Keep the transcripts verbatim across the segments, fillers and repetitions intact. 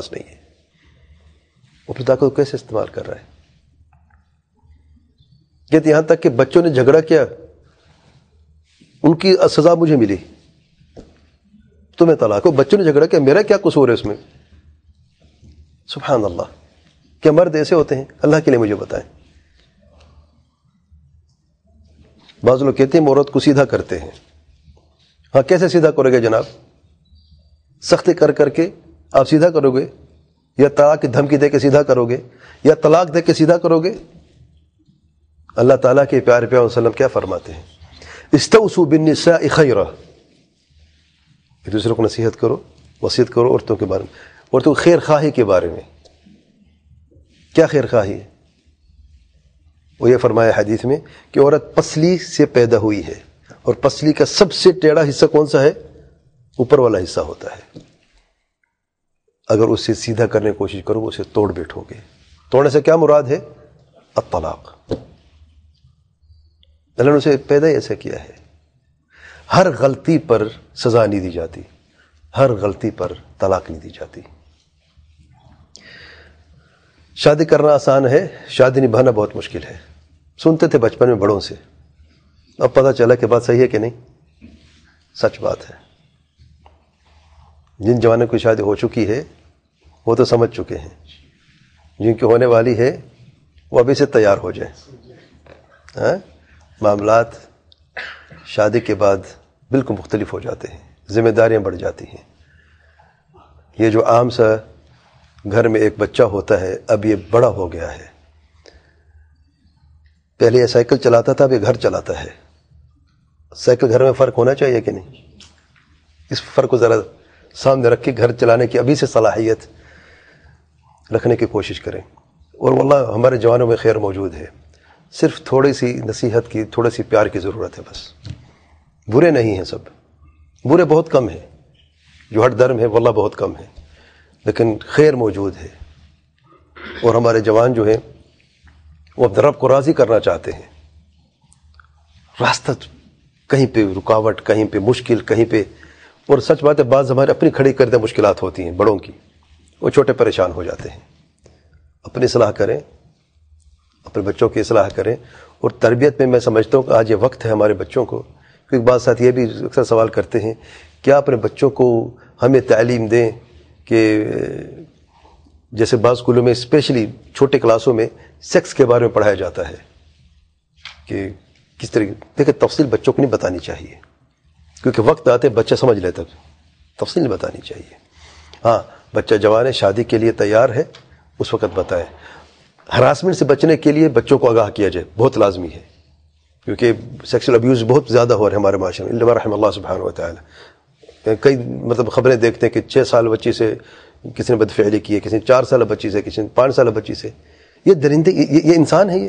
پاس نہیں ہے، وہ اپنی طاقت کو کیسے استعمال کر رہا ہے؟ کہتے یہاں تک کہ بچوں نے جھگڑا کیا، ان کی سزا مجھے ملی، تمہیں طلاق ہو، بچوں نے جھگڑا کیا، میرا کیا قصور ہے اس میں؟ سبحان اللہ، کیا مرد ایسے ہوتے ہیں؟ اللہ کے لیے مجھے بتائیں۔ بعض لوگ کہتے ہیں عورت کو سیدھا کرتے ہیں، ہاں کیسے سیدھا کرو گے جناب؟ سختی کر کر کے آپ سیدھا کرو گے، یا طلاق کی دھمکی دے کے سیدھا کرو گے، یا طلاق دے کے سیدھا کرو گے؟ اللہ تعالیٰ کے پیارے پیارے وسلم کیا فرماتے ہیں؟ استوصوا بالنساء خیرا، ایک دوسرے کو نصیحت کرو، وصیت کرو عورتوں کے بارے میں، عورتوں کی خیر خواہی کے بارے میں۔ کیا خیر خواہی ہے؟ وہ یہ فرمایا حدیث میں کہ عورت پسلی سے پیدا ہوئی ہے، اور پسلی کا سب سے ٹیڑھا حصہ کون سا ہے؟ اوپر والا حصہ ہوتا ہے۔ اگر اسے سیدھا کرنے کی کوشش کرو، اسے توڑ بیٹھو گے۔ توڑنے سے کیا مراد ہے؟ الطلاق۔ اللہ نے اسے پیدا ہی ایسا کیا ہے۔ ہر غلطی پر سزا نہیں دی جاتی، ہر غلطی پر طلاق نہیں دی جاتی۔ شادی کرنا آسان ہے، شادی نبھانا بہت مشکل ہے۔ سنتے تھے بچپن میں بڑوں سے، اب پتہ چلا کہ بات صحیح ہے کہ نہیں؟ سچ بات ہے۔ جن جوانوں کی شادی ہو چکی ہے وہ تو سمجھ چکے ہیں، جن کی ہونے والی ہے وہ ابھی سے تیار ہو جائیں۔ ہاں معاملات شادی کے بعد بالکل مختلف ہو جاتے ہیں، ذمہ داریاں بڑھ جاتی ہیں۔ یہ جو عام سا گھر میں ایک بچہ ہوتا ہے، اب یہ بڑا ہو گیا ہے۔ پہلے یہ سائیکل چلاتا تھا، اب یہ گھر چلاتا ہے۔ سائیکل گھر میں فرق ہونا چاہیے کہ نہیں؟ اس فرق کو ذرا سامنے رکھ کے گھر چلانے کی ابھی سے صلاحیت رکھنے کی کوشش کریں۔ اور واللہ ہمارے جوانوں میں خیر موجود ہے، صرف تھوڑی سی نصیحت کی، تھوڑی سی پیار کی ضرورت ہے بس۔ برے نہیں ہیں سب، برے بہت کم ہیں، جو ہٹ درم ہے واللہ بہت کم ہے، لیکن خیر موجود ہے۔ اور ہمارے جوان جو ہیں وہ اب رب کو راضی کرنا چاہتے ہیں۔ راستہ کہیں پہ رکاوٹ، کہیں پہ مشکل، کہیں پہ، اور سچ بات ہے بعض ہمارے اپنی کھڑی کردہ مشکلات ہوتی ہیں بڑوں کی، وہ چھوٹے پریشان ہو جاتے ہیں۔ اپنی اصلاح کریں، اپنے بچوں کی اصلاح کریں، اور تربیت میں میں سمجھتا ہوں کہ آج یہ وقت ہے ہمارے بچوں کو، کیونکہ بعض ساتھ یہ بھی اکثر سوال کرتے ہیں کیا اپنے بچوں کو ہمیں تعلیم دیں کہ جیسے بعض اسکولوں میں اسپیشلی چھوٹے کلاسوں میں سیکس کے بارے میں پڑھایا جاتا ہے کہ کس طریقے، دیکھیں تفصیل بچوں کو نہیں بتانی چاہیے، کیونکہ وقت آتے بچہ سمجھ لیتا، تفصیل نہیں بتانی چاہیے۔ ہاں بچہ جوان ہے، شادی کے لیے تیار ہے، اس وقت بتائیں۔ ہراسمنٹ سے بچنے کے لیے بچوں کو آگاہ کیا جائے، بہت لازمی ہے، کیونکہ سیکسول ابیوز بہت زیادہ ہو رہے ہیں ہمارے معاشرے میں، الا رحم اللہ سبحانہ و تعالی۔ کئی مطلب خبریں دیکھتے ہیں کہ چھ سال بچی سے کسی نے بدفعلی کی ہے، کسی نے چار سال بچی سے، کسی نے پانچ سال بچی سے۔ یہ درندے، یہ, یہ انسان ہے۔ یہ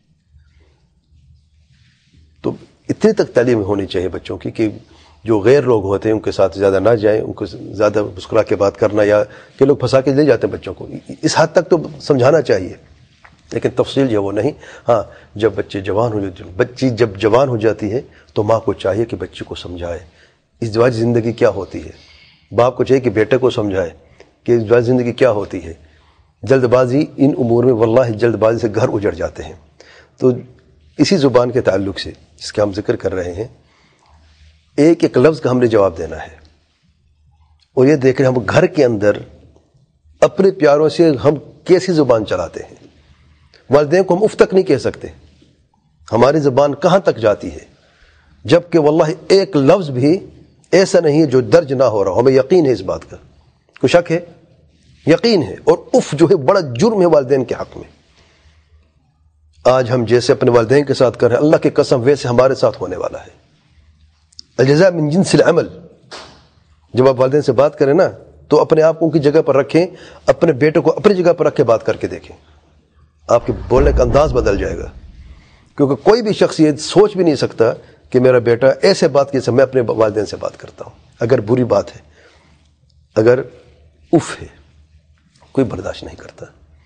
تو اتنی تک تعلیم ہونی چاہیے بچوں کی کہ جو غیر لوگ ہوتے ہیں ان کے ساتھ زیادہ نہ جائیں، ان کو زیادہ مسکرا کے بات کرنا، یا کہ لوگ پھنسا کے لے جاتے ہیں بچوں کو، اس حد تک تو سمجھانا چاہیے، لیکن تفصیل جو وہ نہیں۔ ہاں جب بچے جوان ہو جاتے، بچی جب جوان ہو جاتی ہے تو ماں کو چاہیے کہ بچی کو سمجھائے ازدواج زندگی کیا ہوتی ہے، باپ کو چاہیے کہ بیٹے کو سمجھائے کہ ازدواج زندگی کیا ہوتی ہے۔ جلد بازی ان امور میں واللہ جلد بازی سے گھر اجڑ جاتے ہیں۔ تو اسی زبان کے تعلق سے جس کا ہم ذکر کر رہے ہیں، ایک ایک لفظ کا ہم نے جواب دینا ہے، اور یہ دیکھ رہے ہم گھر کے اندر اپنے پیاروں سے ہم کیسی زبان چلاتے ہیں۔ والدین کو ہم اف تک نہیں کہہ سکتے، ہماری زبان کہاں تک جاتی ہے، جبکہ واللہ ایک لفظ بھی ایسا نہیں ہے جو درج نہ ہو رہا ہو، ہمیں یقین ہے اس بات کا، کوئی شک ہے؟ یقین ہے۔ اور اف جو ہے بڑا جرم ہے والدین کے حق میں۔ آج ہم جیسے اپنے والدین کے ساتھ کر رہے ہیں، اللہ کی قسم ویسے ہمارے ساتھ ہونے والا ہے۔ الجزاء من جنس العمل۔ جب آپ والدین سے بات کریں نا تو اپنے آپ کو ان کی جگہ پر رکھیں، اپنے بیٹے کو اپنی جگہ پر رکھ کے بات کر کے دیکھیں، آپ کے بولنے کا انداز بدل جائے گا۔ کیونکہ کوئی بھی شخص یہ سوچ بھی نہیں سکتا کہ میرا بیٹا ایسے بات کی جیسے میں اپنے والدین سے بات کرتا ہوں، اگر بری بات ہے، اگر اف ہے، کوئی برداشت نہیں کرتا۔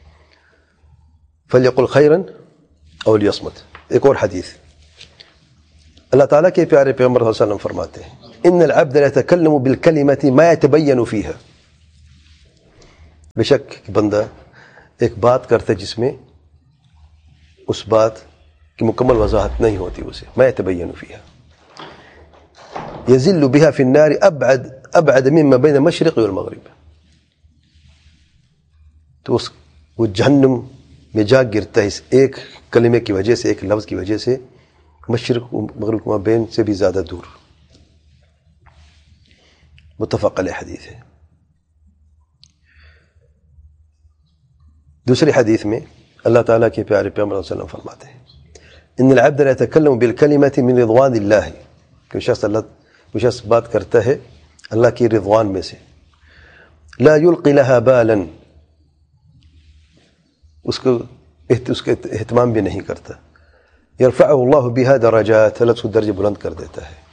فلیقل خیرا او لیصمت۔ ایک اور حدیث، اللہ تعالیٰ کے پیارے پیغمبر صلی اللہ علیہ وسلم فرماتے ہیں ان العبد لا يتكلم بالكلمة ما يتبين فيها بے شک بندہ ایک بات کرتا ہے جس میں اس بات کی مکمل وضاحت نہیں ہوتی اسے ما يتبين فيها يزل بها في النار ابعد ابعد مما بين المشرق والمغرب. تو اس وہ جہنم میں جا گرتا ہے اس ایک کلمے کی وجہ سے، ایک لفظ کی وجہ سے، مشرق و مغرب کے مابین سے بھی زیادہ دور. متفق علیہ حدیث ہے. دوسری حدیث میں اللہ تعالیٰ کے پیارے پیغمبر صلی اللہ علیہ وسلم فرماتے ہیں ان العبد لا يتكلم بالكلمة من رضوان اللہ، کہ شخص اللہ وہ شخص بات کرتا ہے اللہ کی رضوان میں سے، لا يلقي لها بالا، اس کو اس کے اہتمام بھی نہیں کرتا، يرفعه اللہ بها درجات، اللہ اس کو درجہ بلند کر دیتا ہے.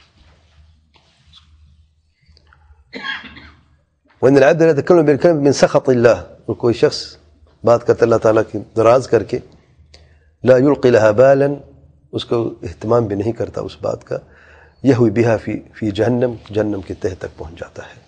وان العبد لا يتكلم بالكلمة من سخط اللہ، اور کوئی شخص بات کرتا اللہ تعالیٰ کی دراز کر کے، لا يلقي لها بالا، اس کو اہتمام بھی نہیں کرتا اس بات کا، یہوی بها فی فی جہنم، جہنم کے تہ تک پہنچ جاتا ہے.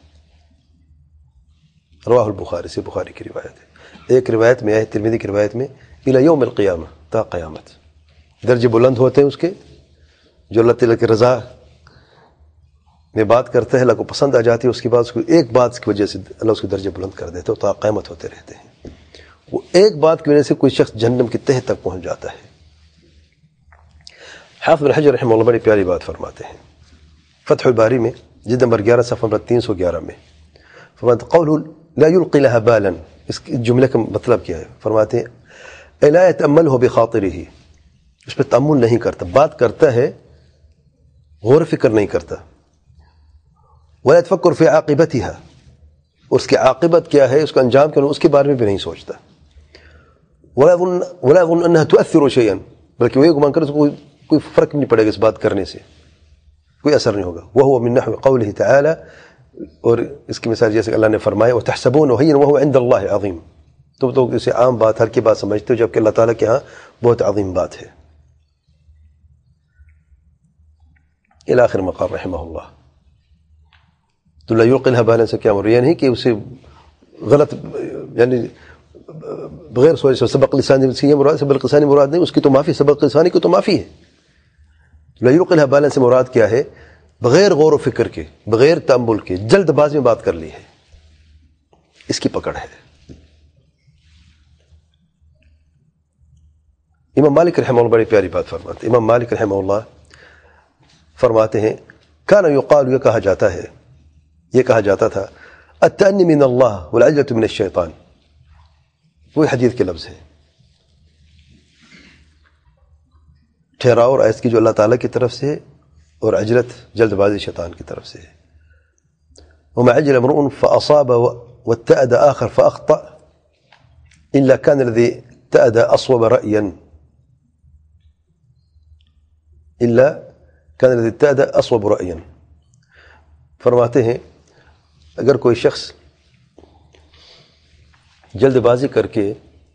رواہ البخاری، سے بخاری کی روایت ہے. ایک روایت میں ہے، ترمذی کی روایت میں، الی یوم القیامہ، تا قیامت درجے بلند ہوتے ہیں اس کے، جو اللہ تعالیٰ کی رضا میں بات کرتا ہے، اللہ کو پسند آ جاتی ہے، اس کے بعد اس کو ایک بات کی وجہ سے اللہ اس کے درجے بلند کر دیتے ہیں، تا قیامت ہوتے رہتے ہیں. وہ ایک بات کی وجہ سے کوئی شخص جہنم کی تہ تک پہنچ جاتا ہے. حافظ بن حجر رحمہ اللہ بڑی پیاری بات فرماتے ہیں فتح الباری میں، جلد نمبر گیارہ صفحہ نمبر تین سو گیارہ میں، فرماتے قوله لا يلقي لها بالا، اس جملے کا مطلب کیا ہے؟ فرماتے ہیں لا يتأمله بخاطره، اس پہ تأمل نہیں کرتا، بات کرتا ہے غور و فکر نہیں کرتا، ولا يتفکر في عاقبتها، اس کی عاقبت کیا ہے، اس کا انجام کیا ہے، اس کے بارے میں بھی نہیں سوچتا، ولا يظن ولا يظن انها تؤثر شيئا، بلکہ وہ یہ گمان کرتا کوئی کوئی فرق نہیں پڑے گا اس بات کرنے سے، کوئی اثر نہیں ہوگا. وهو من نحو قوله تعالى، اور اس کی مثال جیسے اللہ نے فرمایا وتحسبونه هينا وهو عند الله عظيم، تم تو اسے عام بات، ہر کی بات سمجھتے ہو، جبکہ اللہ تعالیٰ کے ہاں بہت عظیم بات ہے. الى آخر مقام رحمہ اللہ. تو لا يلقي لها بالا سے کیا مراد؟ یہ نہیں کہ اسے غلط یعنی بغیر سوچ سے سبق لسانی سے مراد، سبق لسانی مراد نہیں، اس کی تو معافی، سبق لسانی کی تو معافی ہے. لا يلقي لها بالا سے مراد کیا ہے؟ بغیر غور و فکر کے، بغیر تأمل کے، جلد باز میں بات کر لی ہے، اس کی پکڑ ہے. امام مالک رحمہ اللہ بڑی پیاری بات فرماتے ہیں. امام مالک رحمہ اللہ فرماتے ہیں کان یقال، یہ کہا جاتا ہے، یہ کہا جاتا تھا التأنی من اللہ والعجلۃ من الشیطان، وہی حدیث کے لفظ ہے، ٹھہراؤ اور آہستگی جو اللہ تعالیٰ کی طرف سے ہے، اور عجلت جلد بازی شیطان کی طرف سے ہے. وما عجل امرؤ فأصاب واتأد آخر فأخطأ إلا كان الذي اتأد أصوب رأيا إلا كان الذي اتأد أصوب رأيا. فرماتے ہیں اگر کوئی شخص جلد بازی کر کے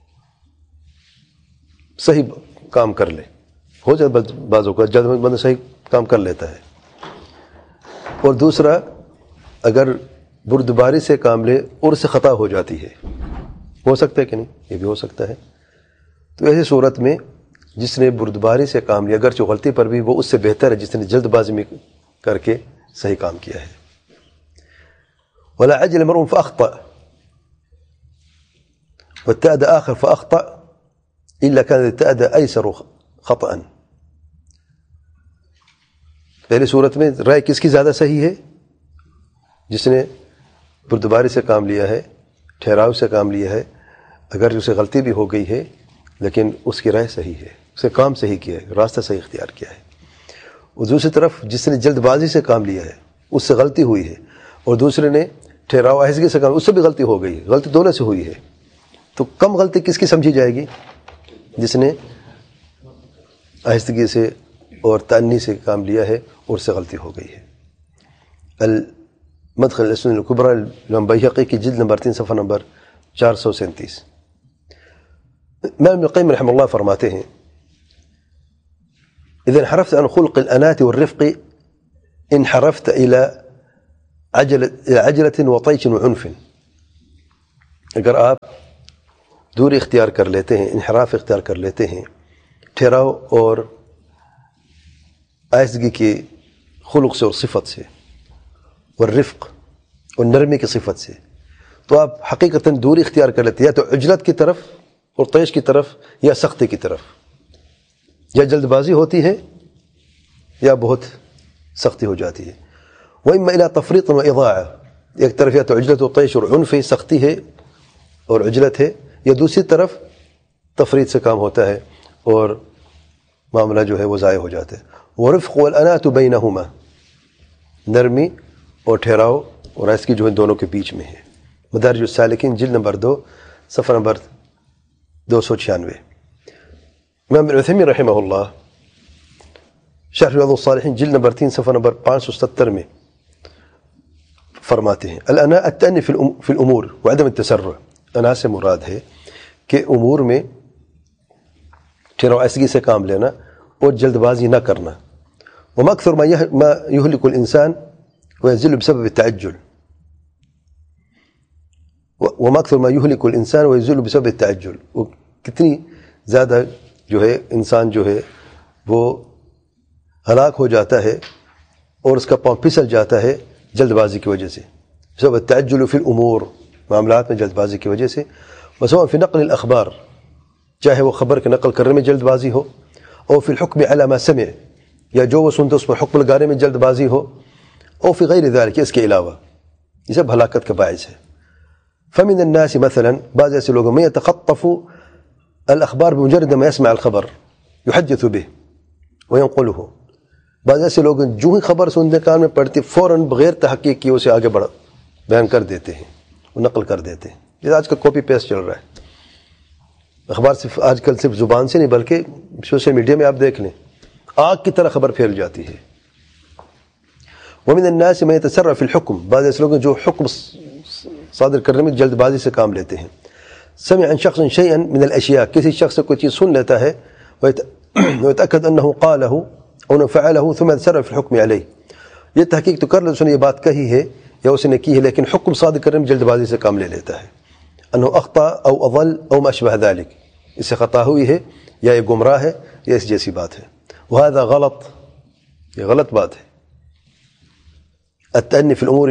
صحیح کام کر لے، ہو جائے بعضوں کا جلد بندہ صحیح کام کر لیتا ہے، اور دوسرا اگر بردباری سے کام لے اور سے خطا ہو جاتی ہے، ہو سکتا ہے کہ نہیں؟ یہ بھی ہو سکتا ہے. تو ایسی صورت میں جس نے بردباری سے کام لیا، اگرچہ غلطی پر بھی، وہ اس سے بہتر ہے جس نے جلد بازی میں کر کے صحیح کام کیا ہے. ولا عجل امرؤ فأخطأ واتأد آخر فأخطأ إلا كان اتأد أيسر خطأ. پہلی صورت میں رائے کس کی زیادہ صحیح ہے؟ جس نے بردباری سے کام لیا ہے، ٹھہراؤ سے کام لیا ہے، اگر اسے غلطی بھی ہو گئی ہے لیکن اس کی رائے صحیح ہے، اسے کام صحیح کیا ہے، راستہ صحیح اختیار کیا ہے. اور دوسری طرف جس نے جلد بازی سے کام لیا ہے، اس سے غلطی ہوئی ہے، اور دوسرے نے ٹھہراؤ آہستگی سے کام، اس سے بھی غلطی ہو گئی ہے، غلطی دونوں سے ہوئی ہے. تو کم غلطی کس کی سمجھی جائے گی؟ جس نے آہستگی سے اور تأنی سے کام لیا ہے اور سے غلطی ہو گئی ہے. المدخل السنن الکبریٰ امام بیہقی کی جلد نمبر تین صفحہ نمبر چار سو سینتیس. امام ابن القیم رحمہ اللہ فرماتے ہیں اذا انحرفت عن خلق الانات والرفق انحرفت الى عجلة عجلة وطيش وعنف. اگر آپ دوری اختیار کر لیتے ہیں، انحراف اختیار کر لیتے ہیں ٹھہراؤ اور آہستگی کی خلق سے اور صفت سے اور رفق اور نرمی کی صفت سے، تو آپ حقیقتاً دوری اختیار کر لیتے ہیں، یا تو عجلت کی طرف اور طیش کی طرف، یا سختی کی طرف، یا جلد بازی ہوتی ہے یا بہت سختی ہو جاتی ہے۔ وَإِمَّا إِلَىٰ تَفْرِيطٍ وَإِضَاعَةٍ، ایک طرف یا تو عجلت و طیش اور عنف ہے، سختی ہے اور عجلت ہے، یا دوسری طرف تفریط سے کام ہوتا ہے اور معاملہ جو ہے وہ ضائع ہو جاتا ہے۔ وَرِفْقُ وَالْأَنَاةُ بَيْنَهُمَا، نرمی اور ٹھہراؤ اور آہستگی جو ہے دونوں کے بیچ میں ہے۔ مدارج السالکین جلد نمبر دو صفحہ نمبر دو سو چھیانوے۔ امام ابن عثیمین رحمہ اللہ شرح ریاض الصالحین جلد نمبر تین صفحہ نمبر پانچ سو ستر میں فرماتے ہیں الاناء التأنی فی الامور وعدم التسرع، انا سے مراد ہے کہ امور میں ٹھہراؤ آہستگی سے کام لینا اور جلد بازی نہ کرنا۔ وما اکثر ما یہلک الانسان ویزل بسبب التعجل، وما اکثر ما یہلک الانسان ویزل بسبب التعجل، وہ کتنی زیادہ جو ہے انسان جو ہے وہ ہلاک ہو جاتا ہے اور اس کا پاؤں پھسل جاتا ہے جلد بازی کی وجہ سے، بسبب التعجل فی الامور، معاملات میں جلد بازی کی وجہ سے، وسواء فی نقل الاخبار، چاہے وہ خبر کے نقل کرنے میں جلد بازی ہو، او فی الحکم علی ما سمع، یا جو وہ سنتے اس پر حکم لگانے میں جلد بازی ہو، او فی غیر ذلك، اس کے علاوہ، یہ سب ہلاکت کا باعث ہے۔ فمن الناس مثلا، بعض ایسے لوگوں میں يتخطف الاخبار بمجرد ما يسمع الخبر يحدث به وينقله، بعض ایسے لوگ جو ہی خبر سننے کان میں پڑتی فوراً بغیر تحقیق کیے اسے آگے بڑھ بیان کر دیتے ہیں، وہ نقل کر دیتے ہیں۔ یہ آج کا کاپی پیسٹ چل رہا ہے، اخبار صرف آج کل صرف زبان سے نہیں بلکہ سوشل میڈیا میں آپ دیکھ لیں، آگ کی طرح خبر پھیل جاتی ہے۔ ومن الناس من يتسرع في الحكم، بعض ایسے لوگ جو حکم صادر کرنے میں جلد بازی سے کام لیتے ہیں۔ سمع عن شخص شيئا من الاشياء، کسی شخص سے کوئی چیز سن لیتا ہے ويتأكد انه قاله او فعله ثم يتسرع في الحكم عليه، یہ تحقیق تو کر لے اس نے یہ بات کہی ہے یا اس نے کی ہے، لیکن حکم صادر کرنے میں جلد بازی سے کام لے لیتا ہے۔ انه اخطا او اضل او ما اشبه ذلك، اس سے خطا ہوئی ہے یا یہ گمراہ ہے یا اس جیسی بات ہے۔ وهذا غلط، یہ غلط بات ہے۔ التأنی فی الامور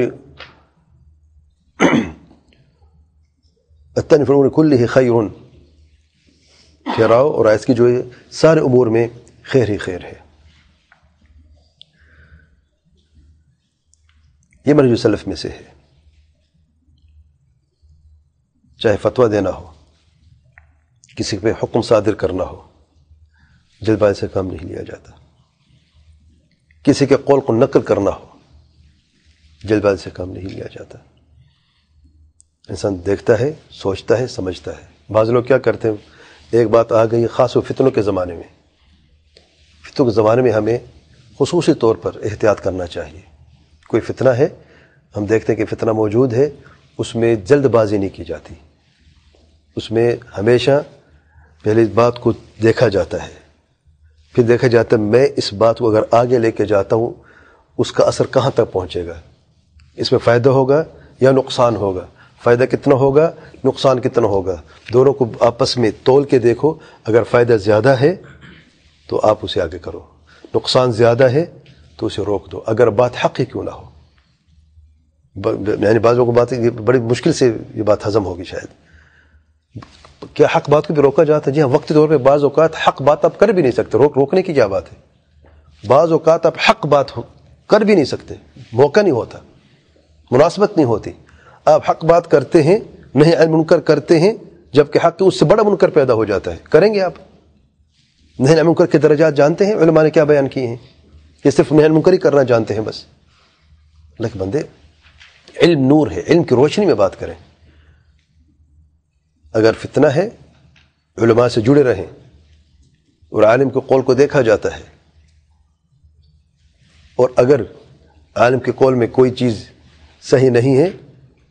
التأنی فی الامور کلہ خیر، ٹھہراؤ اور آہستگی جو ہے سارے امور میں خیر ہی خیر ہے۔ یہ منہج سلف میں سے ہے، چاہے فتویٰ دینا ہو، کسی پہ حکم صادر کرنا ہو، جلد بازی سے کام نہیں لیا جاتا، کسی کے قول کو نقل کرنا ہو، جلد بازی سے کام نہیں لیا جاتا۔ انسان دیکھتا ہے، سوچتا ہے، سمجھتا ہے۔ بعض لوگ کیا کرتے ہیں، ایک بات آ گئی خاص و فتنوں کے زمانے میں، فتنوں کے زمانے میں ہمیں خصوصی طور پر احتیاط کرنا چاہیے۔ کوئی فتنہ ہے، ہم دیکھتے ہیں کہ فتنہ موجود ہے، اس میں جلد بازی نہیں کی جاتی، اس میں ہمیشہ پہلے اس بات کو دیکھا جاتا ہے، پھر دیکھا جاتا ہے میں اس بات کو اگر آگے لے کے جاتا ہوں اس کا اثر کہاں تک پہنچے گا، اس میں فائدہ ہوگا یا نقصان ہوگا، فائدہ کتنا ہوگا، نقصان کتنا ہوگا، دونوں کو آپس میں تول کے دیکھو۔ اگر فائدہ زیادہ ہے تو آپ اسے آگے کرو، نقصان زیادہ ہے تو اسے روک دو، اگر بات حق ہی کیوں نہ ہو۔ یعنی بعض لوگوں کو بات بڑی مشکل سے یہ بات ہضم ہوگی شاید، کیا حق بات کو بھی روکا جاتا ہے؟ جی ہاں، وقتی طور پہ بعض اوقات حق بات آپ کر بھی نہیں سکتے، روک روکنے کی کیا بات ہے، بعض اوقات آپ حق بات کر بھی نہیں سکتے، موقع نہیں ہوتا، مناسبت نہیں ہوتی، آپ حق بات کرتے ہیں، نہیں عن منکر کرتے ہیں، جبکہ حق اس سے بڑا منکر پیدا ہو جاتا ہے، کریں گے آپ؟ نہیں عن منکر کے درجات جانتے ہیں علماء نے کیا بیان کیے ہیں؟ یہ صرف نہیں عن منکر ہی کرنا جانتے ہیں بس؟ لیکن بندے، علم نور ہے، علم کی روشنی میں بات کریں۔ اگر فتنہ ہے علماء سے جڑے رہیں، اور عالم کے قول کو دیکھا جاتا ہے، اور اگر عالم کے قول میں کوئی چیز صحیح نہیں ہے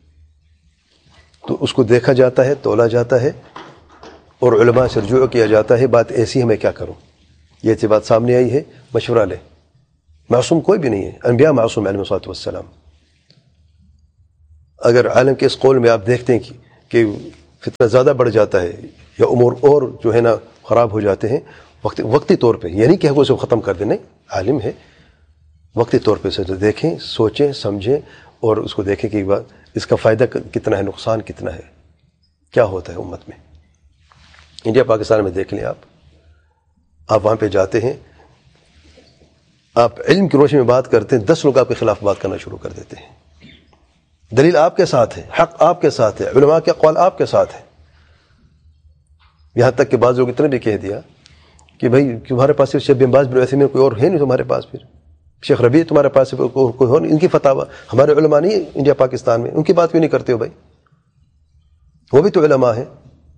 تو اس کو دیکھا جاتا ہے، تولا جاتا ہے، اور علماء سے رجوع کیا جاتا ہے، بات ایسی ہے میں کیا کروں، یہ ایسی بات سامنے آئی ہے، مشورہ لیں۔ معصوم کوئی بھی نہیں ہے، انبیاء معصوم علیہ الصلوۃ والسلام۔ اگر عالم کے اس قول میں آپ دیکھتے ہیں کہ کہ فتنہ زیادہ بڑھ جاتا ہے یا امور اور جو ہے نا خراب ہو جاتے ہیں وقتی وقتی طور پہ، یعنی کہ وہ اسے ختم کر دیں، نہیں، عالم ہے، وقتی طور پہ اسے دیکھیں، سوچیں، سمجھیں اور اس کو دیکھیں کہ اس کا فائدہ کتنا ہے، نقصان کتنا ہے، کیا ہوتا ہے امت میں۔ انڈیا پاکستان میں دیکھ لیں آپ آپ وہاں پہ جاتے ہیں، آپ علم کی روشنی میں بات کرتے ہیں، دس لوگ آپ کے خلاف بات کرنا شروع کر دیتے ہیں۔ دلیل آپ کے ساتھ ہے، حق آپ کے ساتھ ہے، علماء کے اقوال آپ کے ساتھ ہے، یہاں تک کہ بعض لوگ اتنے بھی کہہ دیا کہ بھائی تمہارے پاس صرف شیخ بن باز بن عثیمین کوئی اور ہے نہیں تمہارے پاس، پھر شیخ ربیع تمہارے پاس کوئی اور نہیں، ان کی فتاوی ہمارے علماء نہیں انڈیا پاکستان میں، ان کی بات کیوں نہیں کرتے ہو بھائی؟ وہ بھی تو علماء ہیں۔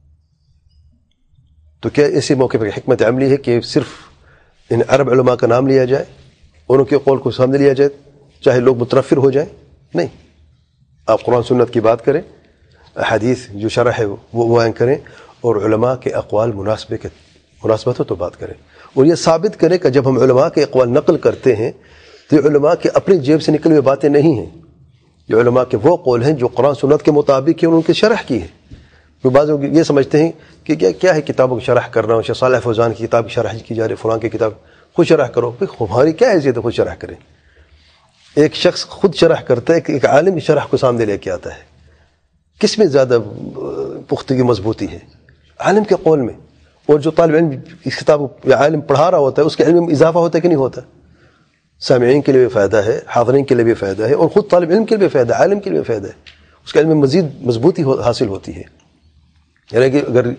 تو کیا اسی موقع پر حکمت عملی ہے کہ صرف ان عرب علماء کا نام لیا جائے اور ان کے قول کو سامنے لیا جائے چاہے لوگ متنفر ہو جائیں؟ نہیں، آپ قرآن سنت کی بات کریں، حدیث جو شرح ہے وہ بیان کریں اور علماء کے اقوال مناسبے کے مناسبت ہو تو بات کریں، اور یہ ثابت کریں کہ جب ہم علماء کے اقوال نقل کرتے ہیں تو یہ علماء کے اپنی جیب سے نکلی ہوئی باتیں نہیں ہیں، یہ علماء کے وہ قول ہیں جو قرآن سنت کے مطابق ہیں اور ان کی شرح کی ہے۔ تو بعض لوگ یہ سمجھتے ہیں کہ کیا کیا ہے کتابوں کی شرح کرنا، شیخ صالح فوزان کی کتاب کی شرح کی جا رہی، فلاں کی کتاب، خود شرح کرو۔ ہماری کیا حیثیت ہے خود شرح کریں؟ ایک شخص خود شرح کرتا ہے، ایک عالم کی شرح کو سامنے لے کے آتا ہے، کس میں زیادہ پختگی مضبوطی ہے؟ عالم کے قول میں۔ اور جو طالب علم اس کتاب یا عالم پڑھا رہا ہوتا ہے اس کے علم میں اضافہ ہوتا ہے کہ نہیں ہوتا؟ سامعین کے لیے بھی فائدہ ہے، حاضرین کے لیے بھی فائدہ ہے، اور خود طالب علم کے لیے بھی فائدہ ہے، عالم کے لیے بھی فائدہ ہے، اس کے علم میں مزید مضبوطی حاصل ہوتی ہے۔ یعنی کہ اگر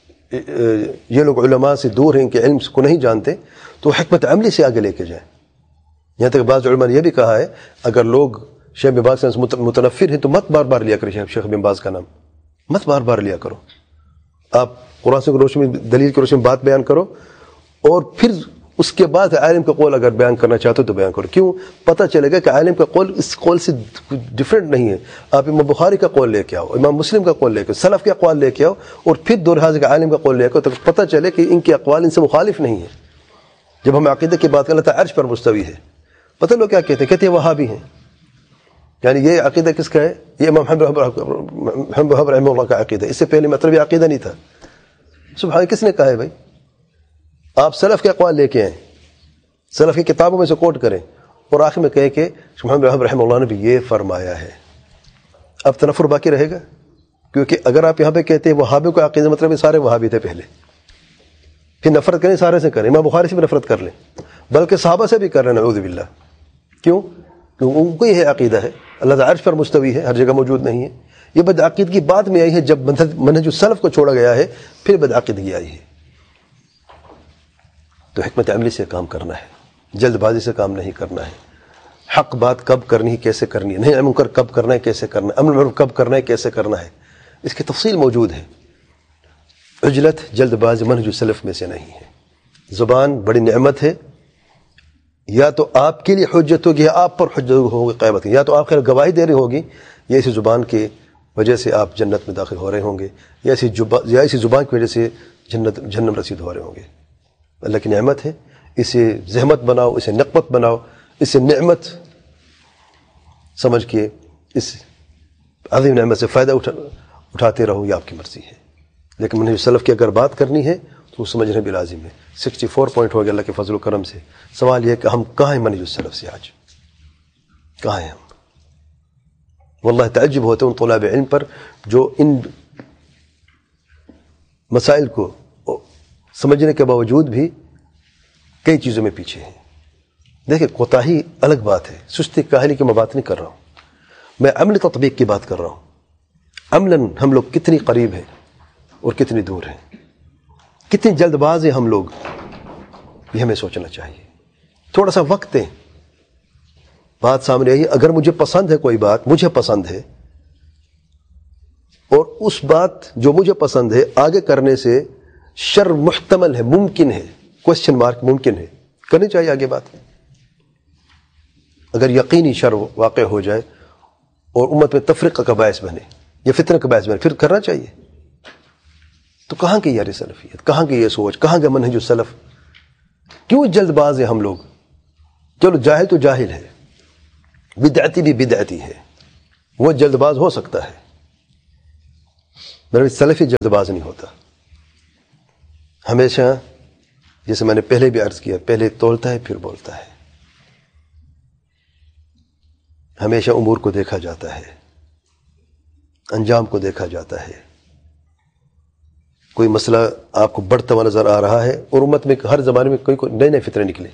یہ لوگ علماء سے دور ہیں، ان کے علم کو نہیں جانتے تو حکمت عملی سے آگے لے کے جائیں۔ یہاں تک بعض علماء نے یہ بھی کہا ہے اگر لوگ شیخ بن باز سے متنفر ہیں تو مت بار بار لیا کریں شیخ بن باز کا نام، مت بار بار لیا کرو، آپ قرآن سے روشنی دلیل کی روشنی میں بات بیان کرو اور پھر اس کے بعد عالم کا قول اگر بیان کرنا چاہتے ہو تو بیان کرو۔ کیوں؟ پتہ چلے گا کہ عالم کا قول اس قول سے ڈیفرنٹ نہیں ہے۔ آپ امام بخاری کا قول لے کے آؤ، امام مسلم کا قول لے کے آؤ، سلف کے اقوال لے کے آؤ اور پھر دو لحاظ کے عالم کا قول لے کے آؤ تو پتہ چلے کہ ان کے اقوال ان سے مخالف نہیں ہیں۔ جب ہم عقیدہ کی بات کریں تو عرش پر مستوی ہے، پتہ لوگ کیا کہتے ہیں؟ کہتے ہیں وہابی ہیں، یعنی یہ عقیدہ کس کا ہے؟ یہ امام حنبل رحمہ اللہ کا عقیدہ، اس سے پہلے مطلب یہ عقیدہ نہیں تھا۔ سبحان، کس نے کہا ہے بھائی؟ آپ سلف کے اقوال لے کے آئیں، سلف کی کتابوں میں سے کوٹ کریں اور آخر میں کہے کہ محمد بن رحمہ اللہ نے بھی یہ فرمایا ہے۔ اب تنفر باقی رہے گا؟ کیونکہ اگر آپ یہاں پہ کہتے ہیں وہابی کا عقیدہ مطلب سارے وہابی تھے پہلے، پھر نفرت کریں سارے سے کریں، امام بخاری سے بھی نفرت کر لیں، بلکہ صحابہ سے بھی کر رہے ہیں، نعوذ باللہ۔ کیوں؟ کیونکہ ان کو یہ عقیدہ ہے اللہ تعالیٰ عرش پر مستوی ہے، ہر جگہ موجود نہیں ہے۔ یہ بدعقیدگی بعد میں آئی ہے، جب منہج السلف کو چھوڑا گیا ہے پھر بدعقیدگی آئی ہے۔ تو حکمت عملی سے کام کرنا ہے، جلد بازی سے کام نہیں کرنا ہے۔ حق بات کب کرنی ہے، کیسے کرنی ہے، نہیں منکر کب کرنا ہے، کیسے کرنا ہے، امر معروف کب کرنا ہے، کیسے کرنا ہے، اس کی تفصیل موجود ہے۔ عجلت، جلد بازی منہج السلف میں سے نہیں ہے۔ زبان بڑی نعمت ہے، یا تو آپ کے لیے حجت ہوگی یا آپ پر حجت ہوگی قیامت کی، یا تو آپ خیر گواہی دے رہی ہوگی یا اسی زبان کی وجہ سے آپ جنت میں داخل ہو رہے ہوں گے، یا اسی یا اسی زبان کی وجہ سے جنت جہنم رسید ہو رہے ہوں گے۔ اللہ کی نعمت ہے، اسے زحمت بناؤ، اسے نقمت بناؤ، اسے نعمت سمجھ کے اس عظیم نعمت سے فائدہ اٹھا اٹھاتے رہو، یہ آپ کی مرضی ہے۔ لیکن منہج سلف کی اگر بات کرنی ہے تو سمجھنا بھی لازم ہے۔ سکسٹی فور پوائنٹ ہو گیا اللہ کے فضل و کرم سے۔ سوال یہ ہے کہ ہم کہاں ہیں منہج السلف سے؟ آج کہاں ہیں ہم؟ واللہ تعجب ہوتے ان طلاب علم پر جو ان مسائل کو سمجھنے کے باوجود بھی کئی چیزوں میں پیچھے ہیں۔ دیکھیں، کوتاہی الگ بات ہے، سستی کاہلی کی میں بات نہیں کر رہا ہوں، میں عملی تطبیق کی بات کر رہا ہوں۔ عملاً ہم لوگ کتنی قریب ہیں اور کتنی دور ہیں، کتنی جلد باز ہیں ہم لوگ، یہ ہمیں سوچنا چاہیے۔ تھوڑا سا وقت دیں، بات سامنے آئی، اگر مجھے پسند ہے کوئی بات، مجھے پسند ہے، اور اس بات جو مجھے پسند ہے آگے کرنے سے شر محتمل ہے، ممکن ہے، کوشچن مارک ممکن ہے، کرنی چاہیے آگے بات۔ اگر یقینی شر واقع ہو جائے اور امت میں تفریقہ کا باعث بنے یا فتنہ کا باعث بنے، پھر کرنا چاہیے۔ تو کہاں کی یار سلفیت، کہاں کی یہ سوچ، کہاں کا منہج السلف؟ کیوں جلد باز ہیں ہم لوگ؟ چلو جاہل تو جاہل ہے، بدعتی بھی بدعتی ہے، وہ جلد باز ہو سکتا ہے، میرا سلفی جلد باز نہیں ہوتا، ہمیشہ جیسے میں نے پہلے بھی عرض کیا، پہلے تولتا ہے پھر بولتا ہے، ہمیشہ امور کو دیکھا جاتا ہے، انجام کو دیکھا جاتا ہے۔ کوئی مسئلہ آپ کو بڑھتا ہوا نظر آ رہا ہے، اور امت میں ہر زمانے میں کوئی کوئی نئے نئے فتنے نکلے۔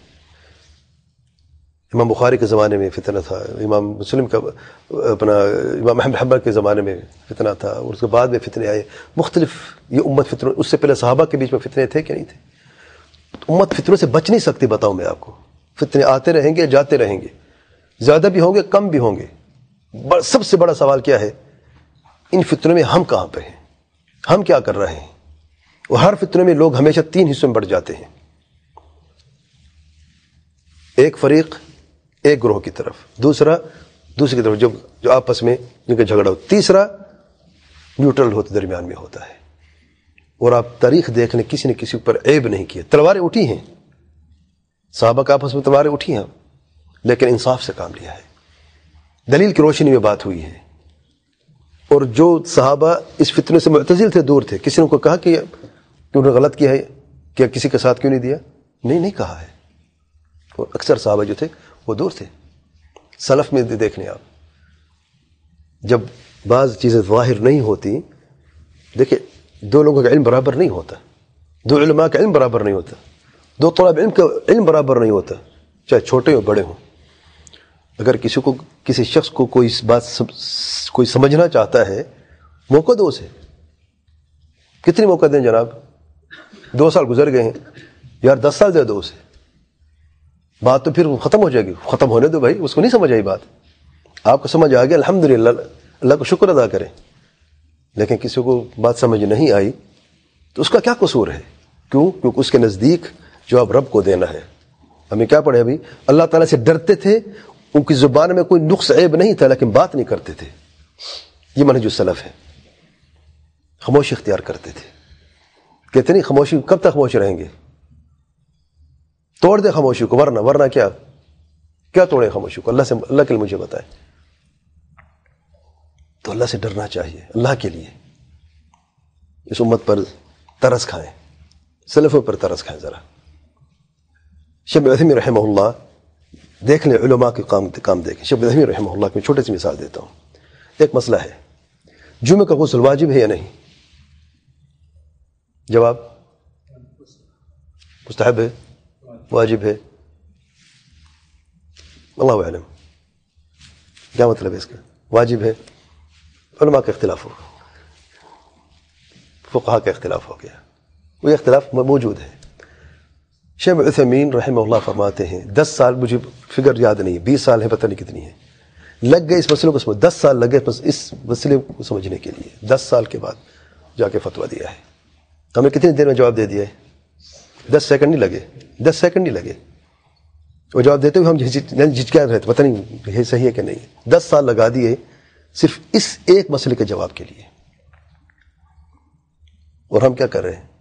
امام بخاری کے زمانے میں فتنہ تھا، امام مسلم کا اپنا امام احمد حنبل کے زمانے میں فتنہ تھا، اور اس کے بعد میں فتنے آئے مختلف۔ یہ امت فتنوں، اس سے پہلے صحابہ کے بیچ میں فتنے تھے کہ نہیں تھے؟ امت فتنوں سے بچ نہیں سکتی، بتاؤں میں آپ کو۔ فتنے آتے رہیں گے، جاتے رہیں گے، زیادہ بھی ہوں گے، کم بھی ہوں گے۔ سب سے بڑا سوال کیا ہے؟ ان فتنوں میں ہم کہاں پہ ہیں، ہم کیا کر رہے ہیں؟ اور ہر فتنوں میں لوگ ہمیشہ تین حصوں میں بڑھ جاتے ہیں، ایک فریق ایک گروہ کی طرف، دوسرا دوسری کی طرف، جو جو آپس میں جن کا جھگڑا ہو، تیسرا نیوٹرل ہوتا درمیان میں ہوتا ہے۔ اور آپ تاریخ دیکھ لیں، کسی نے کسی پر عیب نہیں کیا۔ تلواریں اٹھی ہیں، صحابہ کا آپس میں تلواریں اٹھی ہیں، لیکن انصاف سے کام لیا ہے، دلیل کی روشنی میں بات ہوئی ہے۔ اور جو صحابہ اس فتنے سے معتزل تھے، دور تھے، کسی نے ان کو کہا کہ انہوں نے غلط کیا ہے، کیا کسی کا ساتھ کیوں نہیں دیا؟ نہیں نہیں کہا ہے۔ اور اکثر صحابہ جو تھے وہ دور تھے۔ سلف میں دیکھ لیں آپ، جب بعض چیزیں ظاہر نہیں ہوتی، دیکھیں دو لوگوں کا علم برابر نہیں ہوتا، دو علماء کا علم برابر نہیں ہوتا، دو طلاب علم کا علم برابر نہیں ہوتا، چاہے چھوٹے ہو بڑے ہوں۔ اگر کسی کو کسی شخص کو کوئی بات سم, کوئی سمجھنا چاہتا ہے، موقع دو اسے۔ کتنی موقع دیں جناب؟ دو سال گزر گئے ہیں، یار دس سال دے دو اسے، بات تو پھر ختم ہو جائے گی۔ ختم ہونے دو بھائی، اس کو نہیں سمجھ آئی بات، آپ کو سمجھ آ گیا الحمدللہ، اللہ کو شکر ادا کریں۔ لیکن کسی کو بات سمجھ نہیں آئی تو اس کا کیا قصور ہے؟ کیوں؟ کیونکہ اس کے نزدیک جواب رب کو دینا ہے۔ ہمیں کیا پڑھے ابھی؟ اللہ تعالیٰ سے ڈرتے تھے، ان کی زبان میں کوئی نقص عیب نہیں تھا، لیکن بات نہیں کرتے تھے۔ یہ منہج السلف ہے، خاموشی اختیار کرتے تھے۔ کہتے نہیں خاموشی کب تک خاموش رہیں گے؟ توڑ دے خاموشی کو، ورنہ ورنہ کیا کیا توڑے خاموشی کو؟ اللہ سے، اللہ کے لیے مجھے بتائیں۔ تو اللہ سے ڈرنا چاہیے، اللہ کے لیے۔ اس امت پر ترس کھائیں، سلفوں پر ترس کھائیں ذرا۔ شیخ عثیمین رحمہ اللہ، دیکھ لیں علماء کے کام کام دیکھیں۔ شیخ عثیمین رحمہ اللہ کی چھوٹی سی مثال دیتا ہوں۔ ایک مسئلہ ہے، جمعہ کا غسل واجب ہے یا نہیں؟ جواب مستحب ہے، واجب ہے، اللہ اعلم۔ کیا مطلب ہے اس کا؟ واجب ہے، علماء کا اختلاف ہو، فقہاء کا اختلاف ہو گیا، وہ اختلاف موجود ہے۔ شیخ عثیمین رحمہ اللہ فرماتے ہیں، دس سال، مجھے فگر یاد نہیں، بیس سال ہے، پتہ نہیں کتنی ہے، لگ گئے اس مسئلے کو سمجھ، دس سال لگے اس مسئلے کو سمجھنے کے لیے۔ دس سال کے بعد جا کے فتویٰ دیا ہے۔ ہمیں کتنی دیر میں جواب دے دیا ہے؟ دس سیکنڈ نہیں لگے، دس سیکنڈ نہیں لگے۔ وہ جواب دیتے ہوئے ہم جھجکا رہے تھے، پتہ نہیں یہ صحیح ہے کہ نہیں۔ دس سال لگا دیے صرف اس ایک مسئلے کے جواب کے لیے، اور ہم کیا کر رہے ہیں؟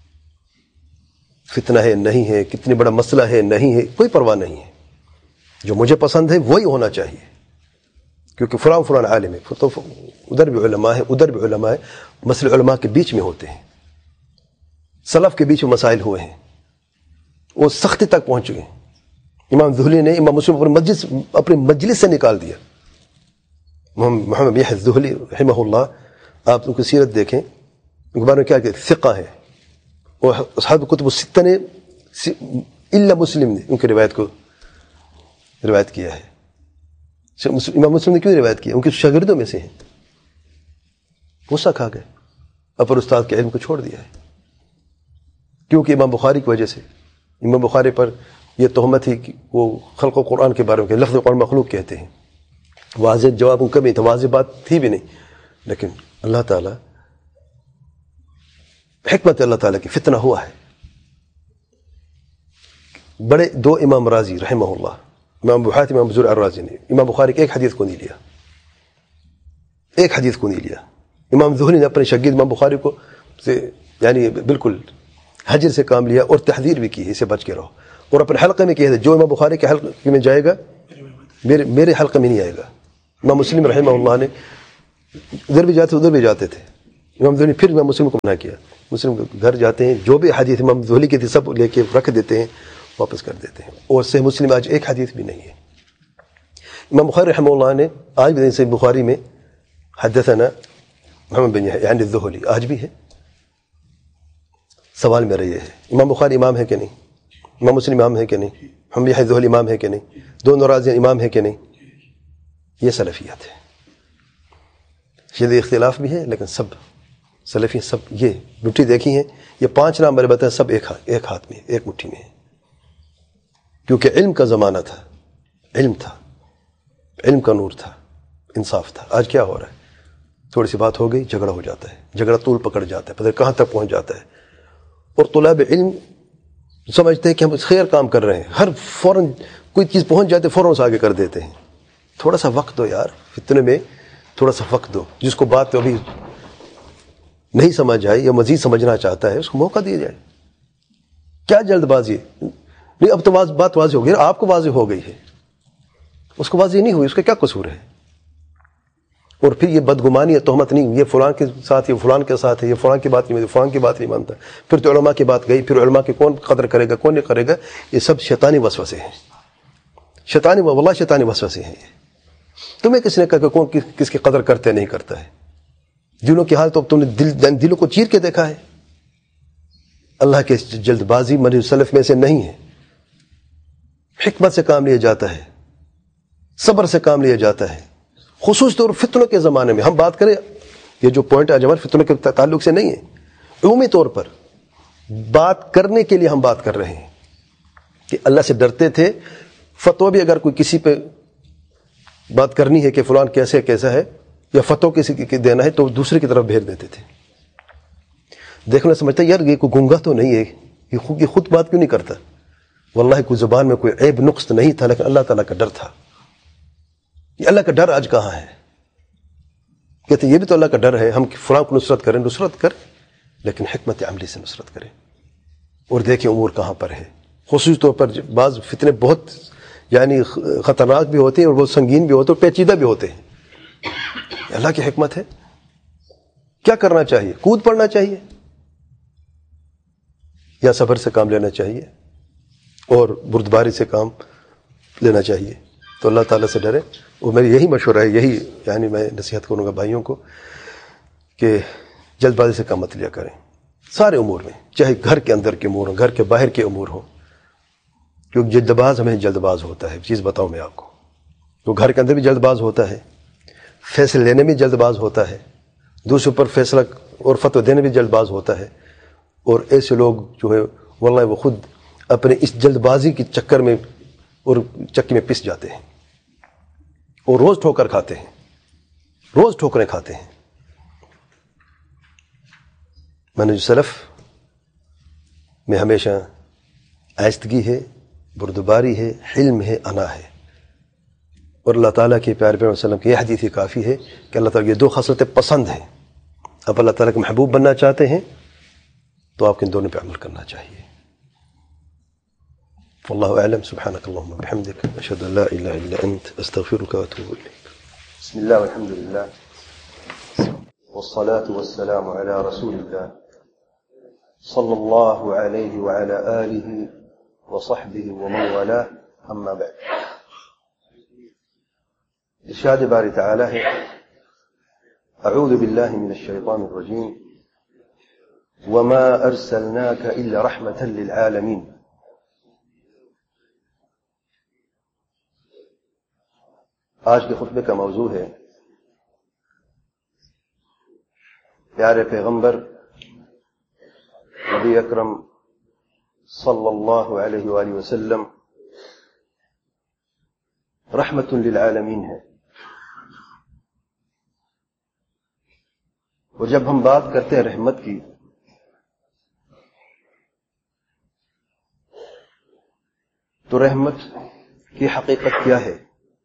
فتنہ ہے نہیں ہے، کتنی بڑا مسئلہ ہے نہیں ہے، کوئی پرواہ نہیں ہے۔ جو مجھے پسند ہے وہی ہونا چاہیے، کیونکہ فلاں فلاں عالم ہے، تو ادھر بھی علماء ہے، ادھر بھی علماء ہے۔ مسئلے علماء کے بیچ میں ہوتے ہیں، سلف کے بیچ میں مسائل ہوئے ہیں، وہ سختی تک پہنچ چکے ہیں۔ امام ذہلی نے امام مسلم اپنے مجلس اپنے مجلس سے نکال دیا۔ محمد یحییٰ الذہلی رحمہ اللہ، آپ ان کی سیرت دیکھیں، ان کے بارے میں کیا کہ ثقہ ہے، اور اصحاب کتب الستہ نے الا مسلم نے ان کی روایت کو روایت کیا ہے۔ امام مسلم نے کیوں روایت کیا؟ ان کے شاگردوں میں سے ہیں۔ غصہ کھا گئے، اپر استاد کے علم کو چھوڑ دیا ہے، کیونکہ امام بخاری کی وجہ سے۔ امام بخاری پر یہ تہمت تھی کہ وہ خلق و قرآن کے بارے میں لفظ قرآن مخلوق کہتے ہیں۔ واضح جواب ان کا بھی تھا، واضح بات تھی بھی نہیں، لیکن اللہ تعالیٰ، حکمت اللہ تعالیٰ کی فتنہ ہوا ہے۔ بڑے دو امام راضی رحمہ اللہ، امام ابو حاتم، امام ابو زرع الرازی نے امام بخاری کے ایک حدیث کو نہیں لیا، ایک حدیث کو نہیں لیا۔ امام ذہلی نے اپنے شاگرد امام بخاری کو سے یعنی بالکل حجر سے کام لیا، اور تحذیر بھی کی ہے، اسے بچ کے رہو، اور اپنے حلقے میں کہہ دے جو امام بخاری کے حلقے میں جائے گا میرے میرے حلقے میں نہیں آئے گا۔ امام مسلم رحمہ اللہ نے ادھر بھی جاتے ادھر بھی جاتے تھے، امام ذہلی پھر امام مسلم کو منع کیا. مسلم گھر جاتے ہیں جو بھی حدیث امام ذہلی کی تھی سب لے کے رکھ دیتے ہیں, واپس کر دیتے ہیں. اور صحیح مسلم آج ایک حدیث بھی نہیں ہے. امام بخاری رحمہ اللہ نے آج بھی صحیح بخاری میں حدثنا محمد بن یحییٰ یعنی الذہلی آج بھی ہے. سوال میرا یہ ہے, امام بخاری امام ہے کہ نہیں؟ امام مسلم امام ہے کہ نہیں؟ محمد بن یحییٰ الذہلی امام ہے کہ نہیں؟ دونوں راضی امام ہے کہ نہیں؟ یہ سلفیات ہے. شدید اختلاف بھی ہے لیکن سب سلفی سب یہ مٹھی دیکھی ہیں, یہ پانچ نام میرے بتائیں سب ایک ہاتھ ایک ہاتھ میں ایک مٹھی میں ہے. کیونکہ علم کا زمانہ تھا, علم تھا, علم کا نور تھا, انصاف تھا. آج کیا ہو رہا ہے؟ تھوڑی سی بات ہو گئی جھگڑا ہو جاتا ہے, جھگڑا طول پکڑ جاتا ہے, پتہ کہاں تک پہنچ جاتا ہے. اور طلاب علم سمجھتے ہیں کہ ہم خیر کام کر رہے ہیں, ہر فوراً کوئی چیز پہنچ جاتے فوراً سے آگے کر دیتے ہیں. تھوڑا سا وقت دو یار, فتنے میں تھوڑا سا وقت دو. جس کو بات ابھی نہیں سمجھ آئی یا مزید سمجھنا چاہتا ہے اس کو موقع دیا جائے. کیا جلد بازی نہیں, اب تو بات واضح ہو گئی, آپ کو واضح ہو گئی ہے, اس کو واضح نہیں ہوئی, اس کا کیا قصور ہے؟ اور پھر یہ بدگمانی ہے, تہمت نہیں, یہ فلاں کے ساتھ, یہ فلاں کے ساتھ ہے, یہ فلاں کی بات نہیں, فلاں کی بات نہیں مانتا. پھر تو علماء کی بات گئی, پھر علماء کی کون قدر کرے گا کون نہیں کرے گا. یہ سب شیطانی وسوسے ہیں, شیطانی واللہ شیطانی وسوسے ہیں. تمہیں کس نے کہا کہ کون کس کی قدر کرتے نہیں کرتا ہے؟ دلوں کی حال تو تم نے دل دلوں کو چیر کے دیکھا ہے. اللہ کے جلد بازی منہج سلف میں سے نہیں ہے. حکمت سے کام لیا جاتا ہے, صبر سے کام لیا جاتا ہے. خصوص طور فتنوں کے زمانے میں ہم بات کریں, یہ جو پوائنٹ آج ہمارے فتنوں کے تعلق سے نہیں ہے, عمومی طور پر بات کرنے کے لیے ہم بات کر رہے ہیں کہ اللہ سے ڈرتے تھے. فتویٰ بھی اگر کوئی کسی پہ بات کرنی ہے کہ فلان کیسے کیسا ہے یا فتویٰ کسی کی دینا ہے تو دوسرے کی طرف بھیج دیتے تھے. دیکھنا سمجھتا یار یہ کوئی گنگا تو نہیں ہے, یہ خود, یہ خود بات کیوں نہیں کرتا. واللہ کوئی زبان میں کوئی عیب نقص نہیں تھا, لیکن اللہ تعالیٰ کا ڈر تھا. یہ اللہ کا ڈر آج کہاں ہے؟ کہتے یہ بھی تو اللہ کا ڈر ہے, ہم فلاں کو نصرت کریں, نصرت کر لیکن حکمت عملی سے نصرت کریں. اور دیکھیں امور کہاں پر ہے. خصوص طور پر بعض فتنے بہت یعنی خطرناک بھی ہوتے ہیں اور بہت سنگین بھی ہوتے ہیں اور پیچیدہ بھی ہوتے ہیں. اللہ کی حکمت ہے. کیا کرنا چاہیے؟ کود پڑنا چاہیے یا صبر سے کام لینا چاہیے اور بردباری سے کام لینا چاہیے؟ تو اللہ تعالیٰ سے ڈرے. اور میری یہی مشورہ ہے, یہی یعنی میں نصیحت کروں گا بھائیوں کو کہ جلد بازی سے کام مت لیا کریں سارے امور میں, چاہے گھر کے اندر کے امور ہوں, گھر کے باہر کے امور ہوں. کیونکہ جلد باز ہمیں جلد باز ہوتا ہے. چیز بتاؤں میں آپ کو, تو گھر کے اندر بھی جلد باز ہوتا ہے, فیصلے لینے میں جلد باز ہوتا ہے, دوسرے پر فیصلہ اور فتویٰ دینے میں جلد باز ہوتا ہے. اور ایسے لوگ جو ہے واللہ وہ خود اپنے اس جلد بازی کے چکر میں اور چکی میں پس جاتے ہیں اور روز ٹھوکر کھاتے ہیں, روز ٹھوکریں کھاتے ہیں. منہج سلف میں ہمیشہ آہستگی ہے, بردباری ہے, حلم ہے, انا ہے. اور اللہ تعالیٰ کے پیارے پیغمبر صلی اللہ علیہ وسلم کی یہ حدیث ہی کافی ہے کہ اللہ تعالیٰ یہ دو خصلتیں پسند ہیں. اب اللہ تعالیٰ کے محبوب بننا چاہتے ہیں تو آپ کو ان دونوں پہ عمل کرنا چاہیے. واللہ اعلم. سبحانک اللہم وبحمدک, اشہد ان لا الہ الا انت, استغفرک واتوب الیک. بسم اللہ والحمد للہ والصلاة والسلام علی رسول اللہ صلی اللہ علیہ وعلی آلہ وصحبہ ومن والاه, اما بعد. ارشاد باری تعالی ہے, اعوذ باللہ من الشیطان الرجیم وما ارسلناک الا رحمتا للعالمین. آج کے خطبے کا موضوع ہے پیارے پیغمبر نبی اکرم صلی اللہ علیہ وآلہ وسلم رحمت للعالمین ہے. اور جب ہم بات کرتے ہیں رحمت کی تو رحمت کی حقیقت کیا ہے؟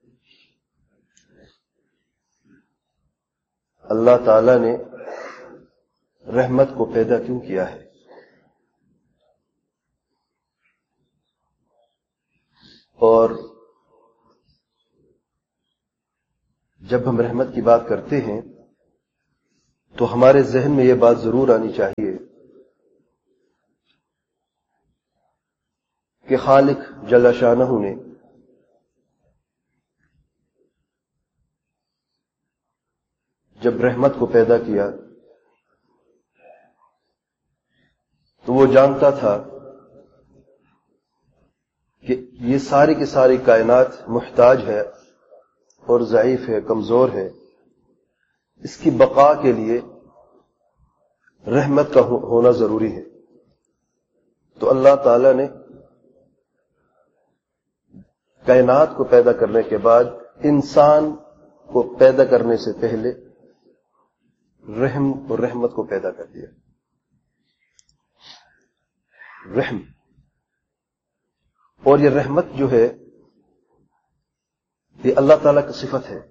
اللہ تعالیٰ نے رحمت کو پیدا کیوں کیا ہے؟ اور جب ہم رحمت کی بات کرتے ہیں تو ہمارے ذہن میں یہ بات ضرور آنی چاہیے کہ خالق جل شانہ نے جب رحمت کو پیدا کیا تو وہ جانتا تھا کہ یہ ساری کی ساری کائنات محتاج ہے اور ضعیف ہے، کمزور ہے. اس کی بقا کے لیے رحمت کا ہونا ضروری ہے. تو اللہ تعالی نے کائنات کو پیدا کرنے کے بعد انسان کو پیدا کرنے سے پہلے رحم اور رحمت کو پیدا کر دیا. رحم اور یہ رحمت جو ہے یہ اللہ تعالیٰ کی صفت ہے،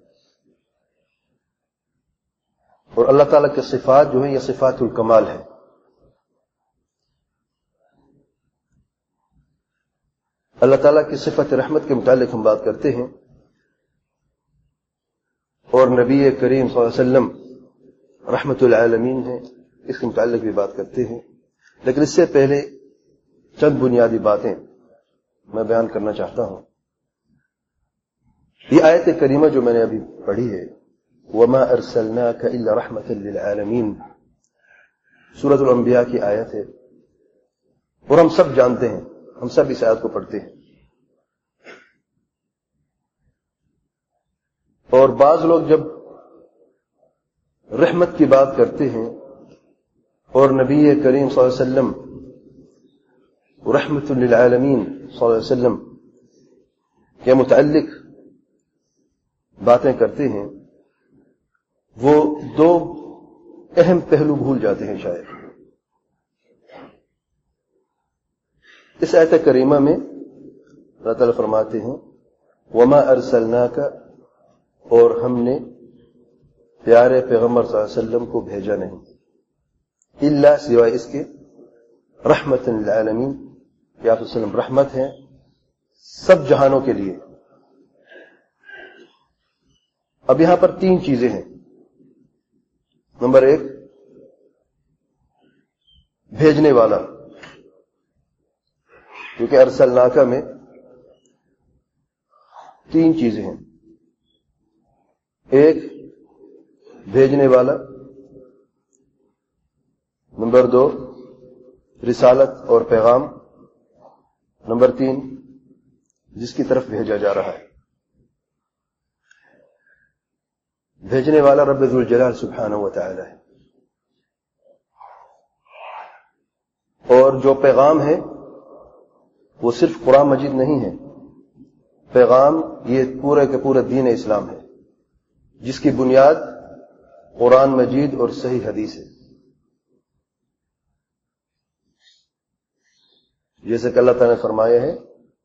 اور اللہ تعالیٰ کی صفات جو ہیں یہ صفات الکمال ہے. اللہ تعالیٰ کی صفت رحمت کے متعلق ہم بات کرتے ہیں، اور نبی کریم صلی اللہ علیہ وسلم رحمت العالمین ہیں، اس کے متعلق بھی بات کرتے ہیں. لیکن اس سے پہلے چند بنیادی باتیں میں بیان کرنا چاہتا ہوں. یہ آیت کریمہ جو میں نے ابھی پڑھی ہے، وما ارسلناک الا رحمۃ للعالمین، سورۃ الانبیاء کی آیت ہے، اور ہم سب جانتے ہیں، ہم سب اس آیت کو پڑھتے ہیں. اور بعض لوگ جب رحمت کی بات کرتے ہیں اور نبی کریم صلی اللہ علیہ وسلم رحمت للعالمین صلی اللہ علیہ وسلم کے متعلق باتیں کرتے ہیں، وہ دو اہم پہلو بھول جاتے ہیں شاید. اس آیت کریمہ میں اللہ تعالیٰ فرماتے ہیں وما ارسلناک، اور ہم نے پیارے پیغمبر صلی اللہ علیہ وسلم کو بھیجا نہیں، الا سوائے اس کے رحمت للعالمین، کہ آپ صلی اللہ علیہ وسلم رحمت ہیں سب جہانوں کے لیے. اب یہاں پر تین چیزیں ہیں. نمبر ایک، بھیجنے والا، کیونکہ ارسلناک میں تین چیزیں ہیں. ایک، بھیجنے والا. نمبر دو، رسالت اور پیغام. نمبر تین، جس کی طرف بھیجا جا رہا ہے. بھیجنے والا رب ذوالجلال سبحانہ و تعالی ہے، اور جو پیغام ہے وہ صرف قرآن مجید نہیں ہے. پیغام یہ پورے کے پورے دین اسلام ہے، جس کی بنیاد قرآن مجید اور صحیح حدیث ہے. جیسے کہ اللہ تعالیٰ نے فرمایا ہے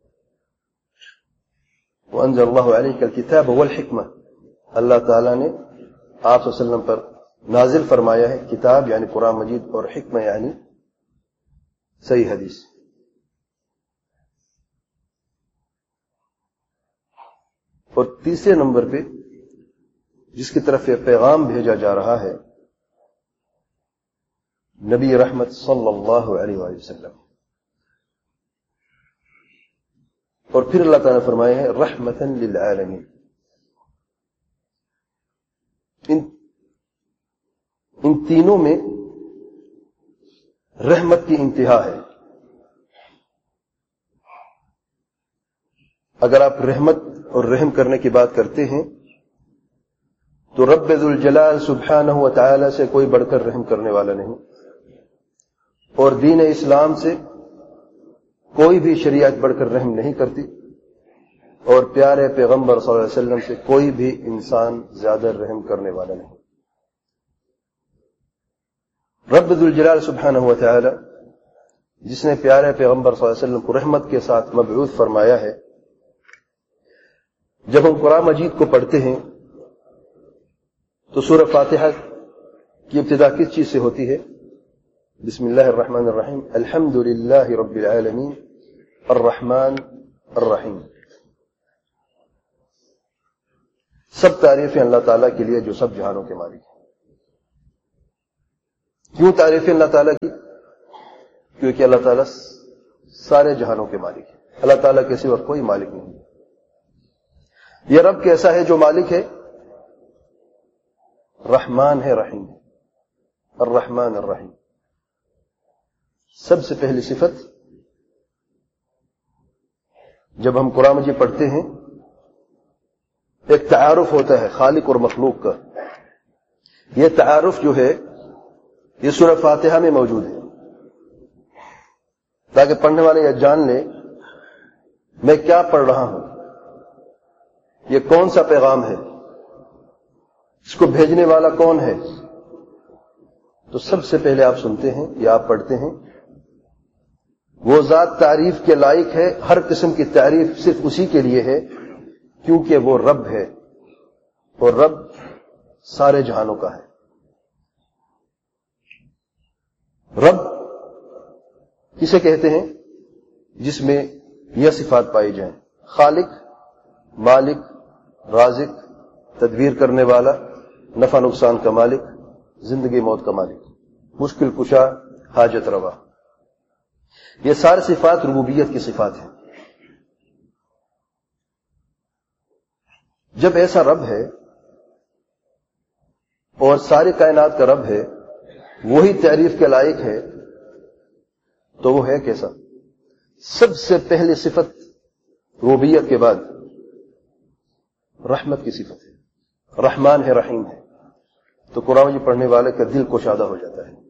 وَأَنزَلَ اللَّهُ عَلَيْكَ الْكِتَابَ وَالْحِكْمَةَ، اللہ تعالیٰ نے آپ صلی اللہ علیہ وسلم پر نازل فرمایا ہے کتاب یعنی قرآن مجید، اور حکمہ یعنی صحیح حدیث. اور تیسرے نمبر پہ جس کی طرف یہ پیغام بھیجا جا رہا ہے نبی رحمت صلی اللہ علیہ وآلہ وسلم. اور پھر اللہ تعالیٰ نے فرمایا ہے رحمتا للعالمین. ان ان تینوں میں رحمت کی انتہا ہے. اگر آپ رحمت اور رحم کرنے کی بات کرتے ہیں تو رب ذوالجلال سبحانہ و تعالی سے کوئی بڑھ کر رحم کرنے والا نہیں، اور دین اسلام سے کوئی بھی شریعت بڑھ کر رحم نہیں کرتی، اور پیارے پیغمبر صلی اللہ علیہ وسلم سے کوئی بھی انسان زیادہ رحم کرنے والا نہیں. رب ذوالجلال سبحانہ و تعالی جس نے پیارے پیغمبر صلی اللہ علیہ وسلم کو رحمت کے ساتھ مبعوث فرمایا ہے، جب ہم قرآن مجید کو پڑھتے ہیں تو سورہ فاتحہ کی ابتدا کس چیز سے ہوتی ہے؟ بسم اللہ الرحمن الرحیم، الحمد للہ رب العالمین الرحمن الرحیم. سب تعریفیں اللہ تعالیٰ کے لیے جو سب جہانوں کے مالک ہیں. کیوں تعریف اللہ تعالیٰ کی؟ کیونکہ اللہ تعالیٰ سارے جہانوں کے مالک ہے. اللہ تعالیٰ کے سوا کوئی مالک نہیں. یہ رب کیسا ہے جو مالک ہے؟ رحمان ہے، رحیم ہے. الرحمن الرحیم. سب سے پہلی صفت جب ہم قرآن مجید پڑھتے ہیں ایک تعارف ہوتا ہے خالق اور مخلوق کا. یہ تعارف جو ہے یہ سورہ فاتحہ میں موجود ہے تاکہ پڑھنے والے یہ جان لیں میں کیا پڑھ رہا ہوں، یہ کون سا پیغام ہے، اس کو بھیجنے والا کون ہے. تو سب سے پہلے آپ سنتے ہیں یا آپ پڑھتے ہیں وہ ذات تعریف کے لائق ہے. ہر قسم کی تعریف صرف اسی کے لیے ہے کیونکہ وہ رب ہے اور رب سارے جہانوں کا ہے. رب کسے کہتے ہیں؟ جس میں یہ صفات پائی جائیں: خالق، مالک، رازق، تدبیر کرنے والا، نفع نقصان کا مالک، زندگی موت کا مالک، مشکل کشا، حاجت روا. یہ سارے صفات ربوبیت کی صفات ہیں. جب ایسا رب ہے اور ساری کائنات کا رب ہے، وہی تعریف کے لائق ہے، تو وہ ہے کیسا؟ سب سے پہلی صفت ربوبیت کے بعد رحمت کی صفت ہے. رحمان ہے، رحیم ہے. تو قرآن مجید پڑھنے والے کا دل کشادہ ہو جاتا ہے.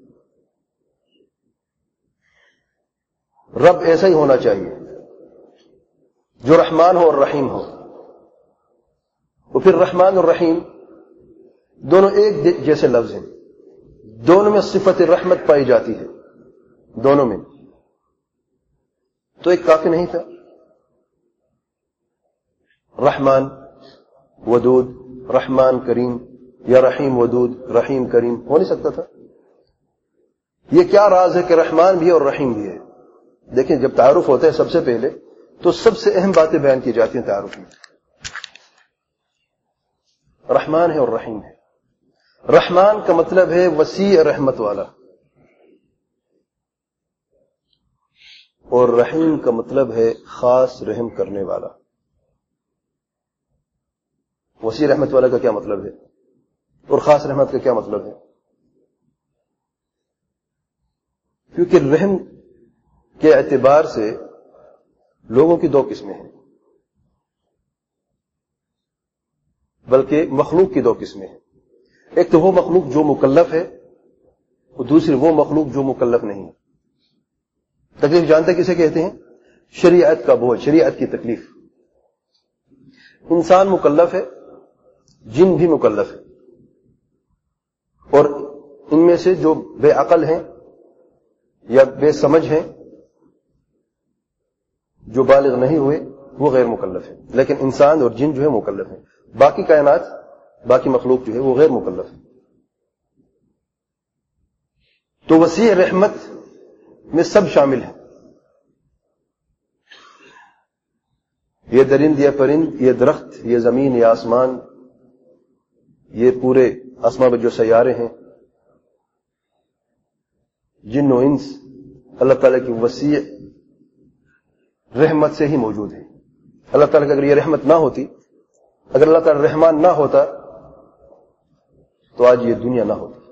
رب ایسا ہی ہونا چاہیے جو رحمان ہو اور رحیم ہو. اور پھر رحمان اور رحیم دونوں ایک جیسے لفظ ہیں، دونوں میں صفت رحمت پائی جاتی ہے، دونوں میں. تو ایک کافی نہیں تھا؟ رحمان ودود، رحمان کریم، یا رحیم ودود، رحیم کریم ہو نہیں سکتا تھا؟ یہ کیا راز ہے کہ رحمان بھی ہے اور رحیم بھی ہے؟ دیکھیں جب تعارف ہوتا ہے سب سے پہلے تو سب سے اہم باتیں بیان کی جاتی ہیں تعارف میں. رحمان ہے اور رحیم ہے. رحمان کا مطلب ہے وسیع رحمت والا، اور رحیم کا مطلب ہے خاص رحم کرنے والا. وسیع رحمت والا کا کیا مطلب ہے اور خاص رحمت کا کیا مطلب ہے؟ کیونکہ رحم کے اعتبار سے لوگوں کی دو قسمیں ہیں، بلکہ مخلوق کی دو قسمیں ہیں. ایک تو وہ مخلوق جو مکلف ہے اور دوسری وہ مخلوق جو مکلف نہیں ہے. تکلیف جانتے کسے کہتے ہیں؟ شریعت کا بوجھ، شریعت کی تکلیف. انسان مکلف ہے، جن بھی مکلف ہے، اور ان میں سے جو بے عقل ہیں یا بے سمجھ ہیں، جو بالغ نہیں ہوئے، وہ غیر مکلف ہیں. لیکن انسان اور جن جو ہے مکلف ہیں. باقی کائنات، باقی مخلوق جو ہے وہ غیر مکلف ہے. تو وسیع رحمت میں سب شامل ہیں. یہ درند، یہ پرند، یہ درخت، یہ زمین، یہ آسمان، یہ پورے آسمان پر جو سیارے ہیں، جن و انس، اللہ تعالیٰ کی وسیع رحمت سے ہی موجود ہے. اللہ تعالیٰ کی اگر یہ رحمت نہ ہوتی، اگر اللہ تعالیٰ رحمان نہ ہوتا تو آج یہ دنیا نہ ہوتی.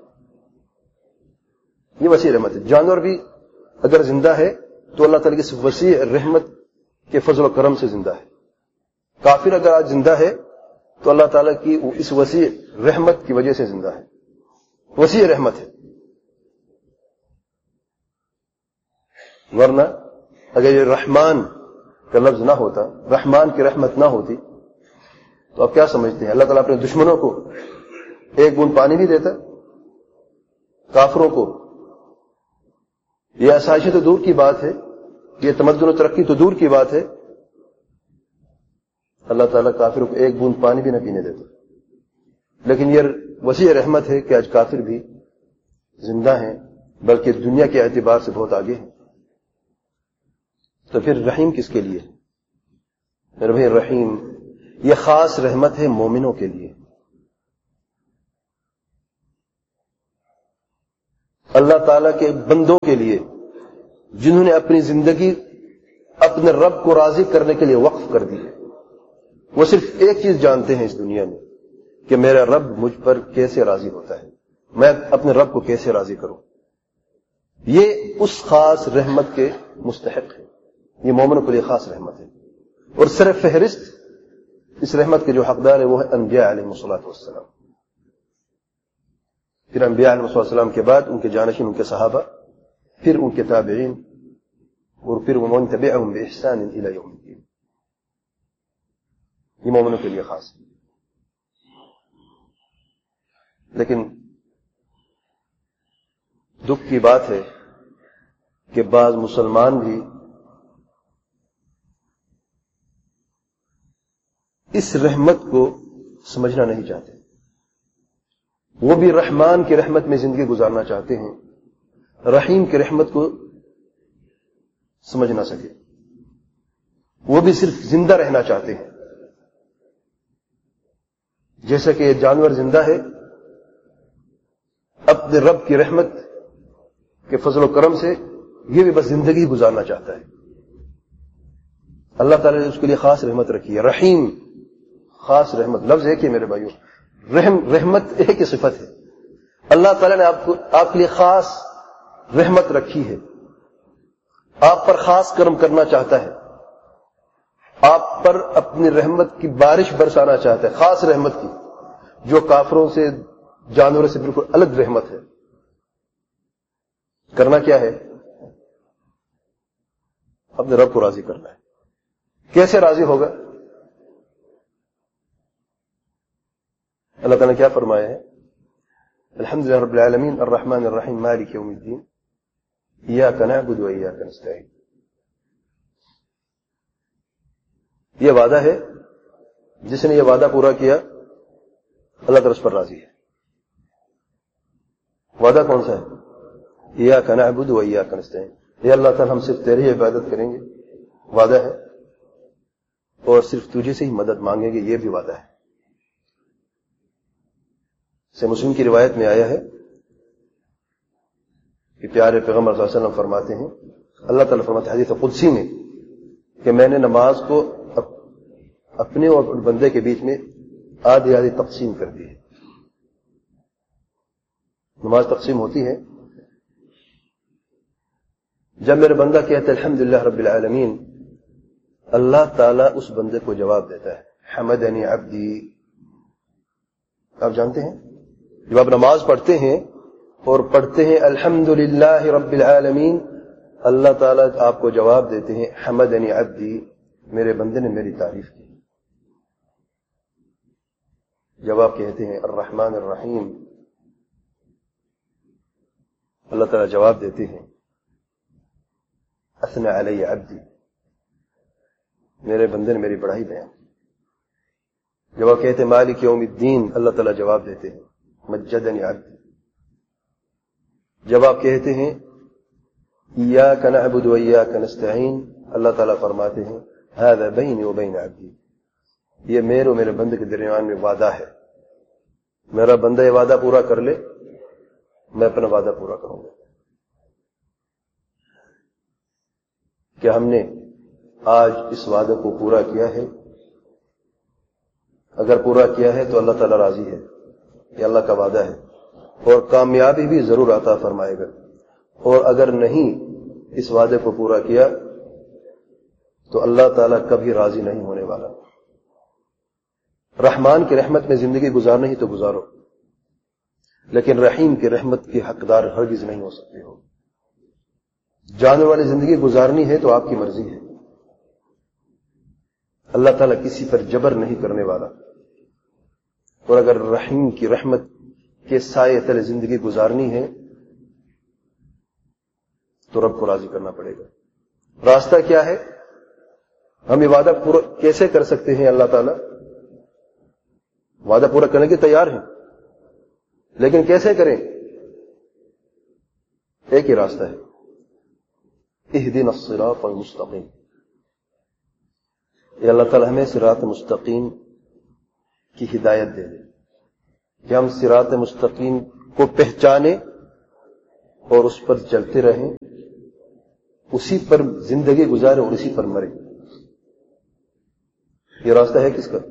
یہ وسیع رحمت ہے. جانور بھی اگر زندہ ہے تو اللہ تعالیٰ کی اس وسیع رحمت کے فضل و کرم سے زندہ ہے. کافر اگر آج زندہ ہے تو اللہ تعالیٰ کی اس وسیع رحمت کی وجہ سے زندہ ہے. وسیع رحمت ہے. ورنہ اگر یہ رحمان کا لفظ نہ ہوتا، رحمان کی رحمت نہ ہوتی، تو آپ کیا سمجھتے ہیں؟ اللہ تعالیٰ اپنے دشمنوں کو ایک بوند پانی بھی دیتا؟ کافروں کو یہ آسائشیں تو دور کی بات ہے، یہ تمدن و ترقی تو دور کی بات ہے، اللہ تعالیٰ کافروں کو ایک بوند پانی بھی نہ پینے دیتا. لیکن یہ وسیع رحمت ہے کہ آج کافر بھی زندہ ہیں، بلکہ دنیا کے اعتبار سے بہت آگے ہیں. تو پھر رحیم کس کے لیے؟ میرے بھائی رحیم یہ خاص رحمت ہے مومنوں کے لیے. اللہ تعالیٰ کے بندوں کے لیے جنہوں نے اپنی زندگی اپنے رب کو راضی کرنے کے لیے وقف کر دی ہے، وہ صرف ایک چیز جانتے ہیں اس دنیا میں کہ میرا رب مجھ پر کیسے راضی ہوتا ہے، میں اپنے رب کو کیسے راضی کروں. یہ اس خاص رحمت کے مستحق ہے، یہ مومنوں کے لیے خاص رحمت ہے. اور سر فہرست اس رحمت کے جو حقدار ہے وہ ہے انبیاء علیہ الصلوۃ والسلام. پھر انبیاء علیہ السلام کے بعد ان کے جانشین ان کے صحابہ، پھر ان کے تابعین، اور پھر ومن تبعهم بإحسان إلى يوم الدين. یہ مومنوں کے لیے خاص ہے. لیکن دکھ کی بات ہے کہ بعض مسلمان بھی اس رحمت کو سمجھنا نہیں چاہتے. وہ بھی رحمان کی رحمت میں زندگی گزارنا چاہتے ہیں، رحیم کی رحمت کو سمجھ نہ سکے. وہ بھی صرف زندہ رہنا چاہتے ہیں. جیسا کہ یہ جانور زندہ ہے، اپنے رب کی رحمت کے فضل و کرم سے یہ بھی بس زندگی گزارنا چاہتا ہے. اللہ تعالیٰ نے اس کے لیے خاص رحمت رکھی ہے. رحیم خاص رحمت، لفظ ایک ہے میرے بھائیوں، رحم رحمت ایک ہی صفت ہے. اللہ تعالیٰ نے آپ کو آپ کے لیے خاص رحمت رکھی ہے، آپ پر خاص کرم کرنا چاہتا ہے، آپ پر اپنی رحمت کی بارش برسانا چاہتا ہے، خاص رحمت کی، جو کافروں سے جانوروں سے بالکل الگ رحمت ہے. کرنا کیا ہے؟ اپنے رب کو راضی کرنا ہے. کیسے راضی ہوگا؟ اللہ تعالیٰ نے کیا فرمایا ہے؟ الحمدللہ رب العالمین الرحمن الرحیم مالک یوم الدین ایاک نعبد و ایاک نستعین. یہ وعدہ ہے، جس نے یہ وعدہ پورا کیا اللہ تعالیٰ اس پر راضی ہے. وعدہ کون سا ہے؟ ایاک نعبد و ایاک نستعین. اے اللہ تعالیٰ ہم صرف تیری عبادت کریں گے، وعدہ ہے، اور صرف تجھے سے ہی مدد مانگیں گے، یہ بھی وعدہ ہے. سے مسلم کی روایت میں آیا ہے کہ پیارے پیغمبر صلی اللہ علیہ وسلم فرماتے ہیں، اللہ تعالیٰ فرماتے ہیں حدیث قدسی میں کہ میں نے نماز کو اپنے اور بندے کے بیچ میں آدھی آدھی تقسیم کر دی ہے. نماز تقسیم ہوتی ہے جب میرا بندہ کہتا ہے الحمدللہ رب العالمین، اللہ تعالیٰ اس بندے کو جواب دیتا ہے حمدنی عبدی. آپ جانتے ہیں جب آپ نماز پڑھتے ہیں اور پڑھتے ہیں الحمدللہ رب العالمین، اللہ تعالیٰ آپ کو جواب دیتے ہیں حمدنی عبدی، میرے بندے نے میری تعریف کی. جب آپ کہتے ہیں الرحمن الرحیم، اللہ تعالیٰ جواب دیتے ہیں اثنى علی عبدی، میرے بندے نے میری بڑائی بیان. جب آپ کہتے ہیں مالک یوم الدین، اللہ تعالیٰ جواب دیتے ہیں مجدنی عبدی. جب آپ کہتے ہیں ایاک نعبد و ایاک نستعین، اللہ تعالیٰ فرماتے ہیں ھذا بینی و بین عبدی، یہ میرے اور میرے بندے کے درمیان میں وعدہ ہے. میرا بندہ یہ وعدہ پورا کر لے، میں اپنا وعدہ پورا کروں گا. کہ ہم نے آج اس وعدے کو پورا کیا ہے؟ اگر پورا کیا ہے تو اللہ تعالیٰ راضی ہے، یہ اللہ کا وعدہ ہے، اور کامیابی بھی ضرور عطا فرمائے گا. اور اگر نہیں اس وعدے کو پورا کیا تو اللہ تعالیٰ کبھی راضی نہیں ہونے والا. رحمان کی رحمت میں زندگی گزارنا ہی تو گزارو، لیکن رحیم کی رحمت کے حقدار ہرگز نہیں ہو سکتے ہو. جانے والی زندگی گزارنی ہے تو آپ کی مرضی ہے. اللہ تعالیٰ کسی پر جبر نہیں کرنے والا. اور اگر رحیم کی رحمت کے سائے تلے زندگی گزارنی ہے تو رب کو راضی کرنا پڑے گا. راستہ کیا ہے؟ ہم یہ وعدہ پورا کیسے کر سکتے ہیں؟ اللہ تعالیٰ وعدہ پورا کرنے کے تیار ہیں، لیکن کیسے کریں؟ ایک ہی راستہ ہے، اہدنا الصراط المستقیم. یہ اللہ تعالیٰ ہمیں صراط مستقیم کی ہدایت دے دے کہ ہم صراط مستقیم کو پہچانیں اور اس پر چلتے رہیں، اسی پر زندگی گزارے اور اسی پر مرے. یہ راستہ ہے کس کا؟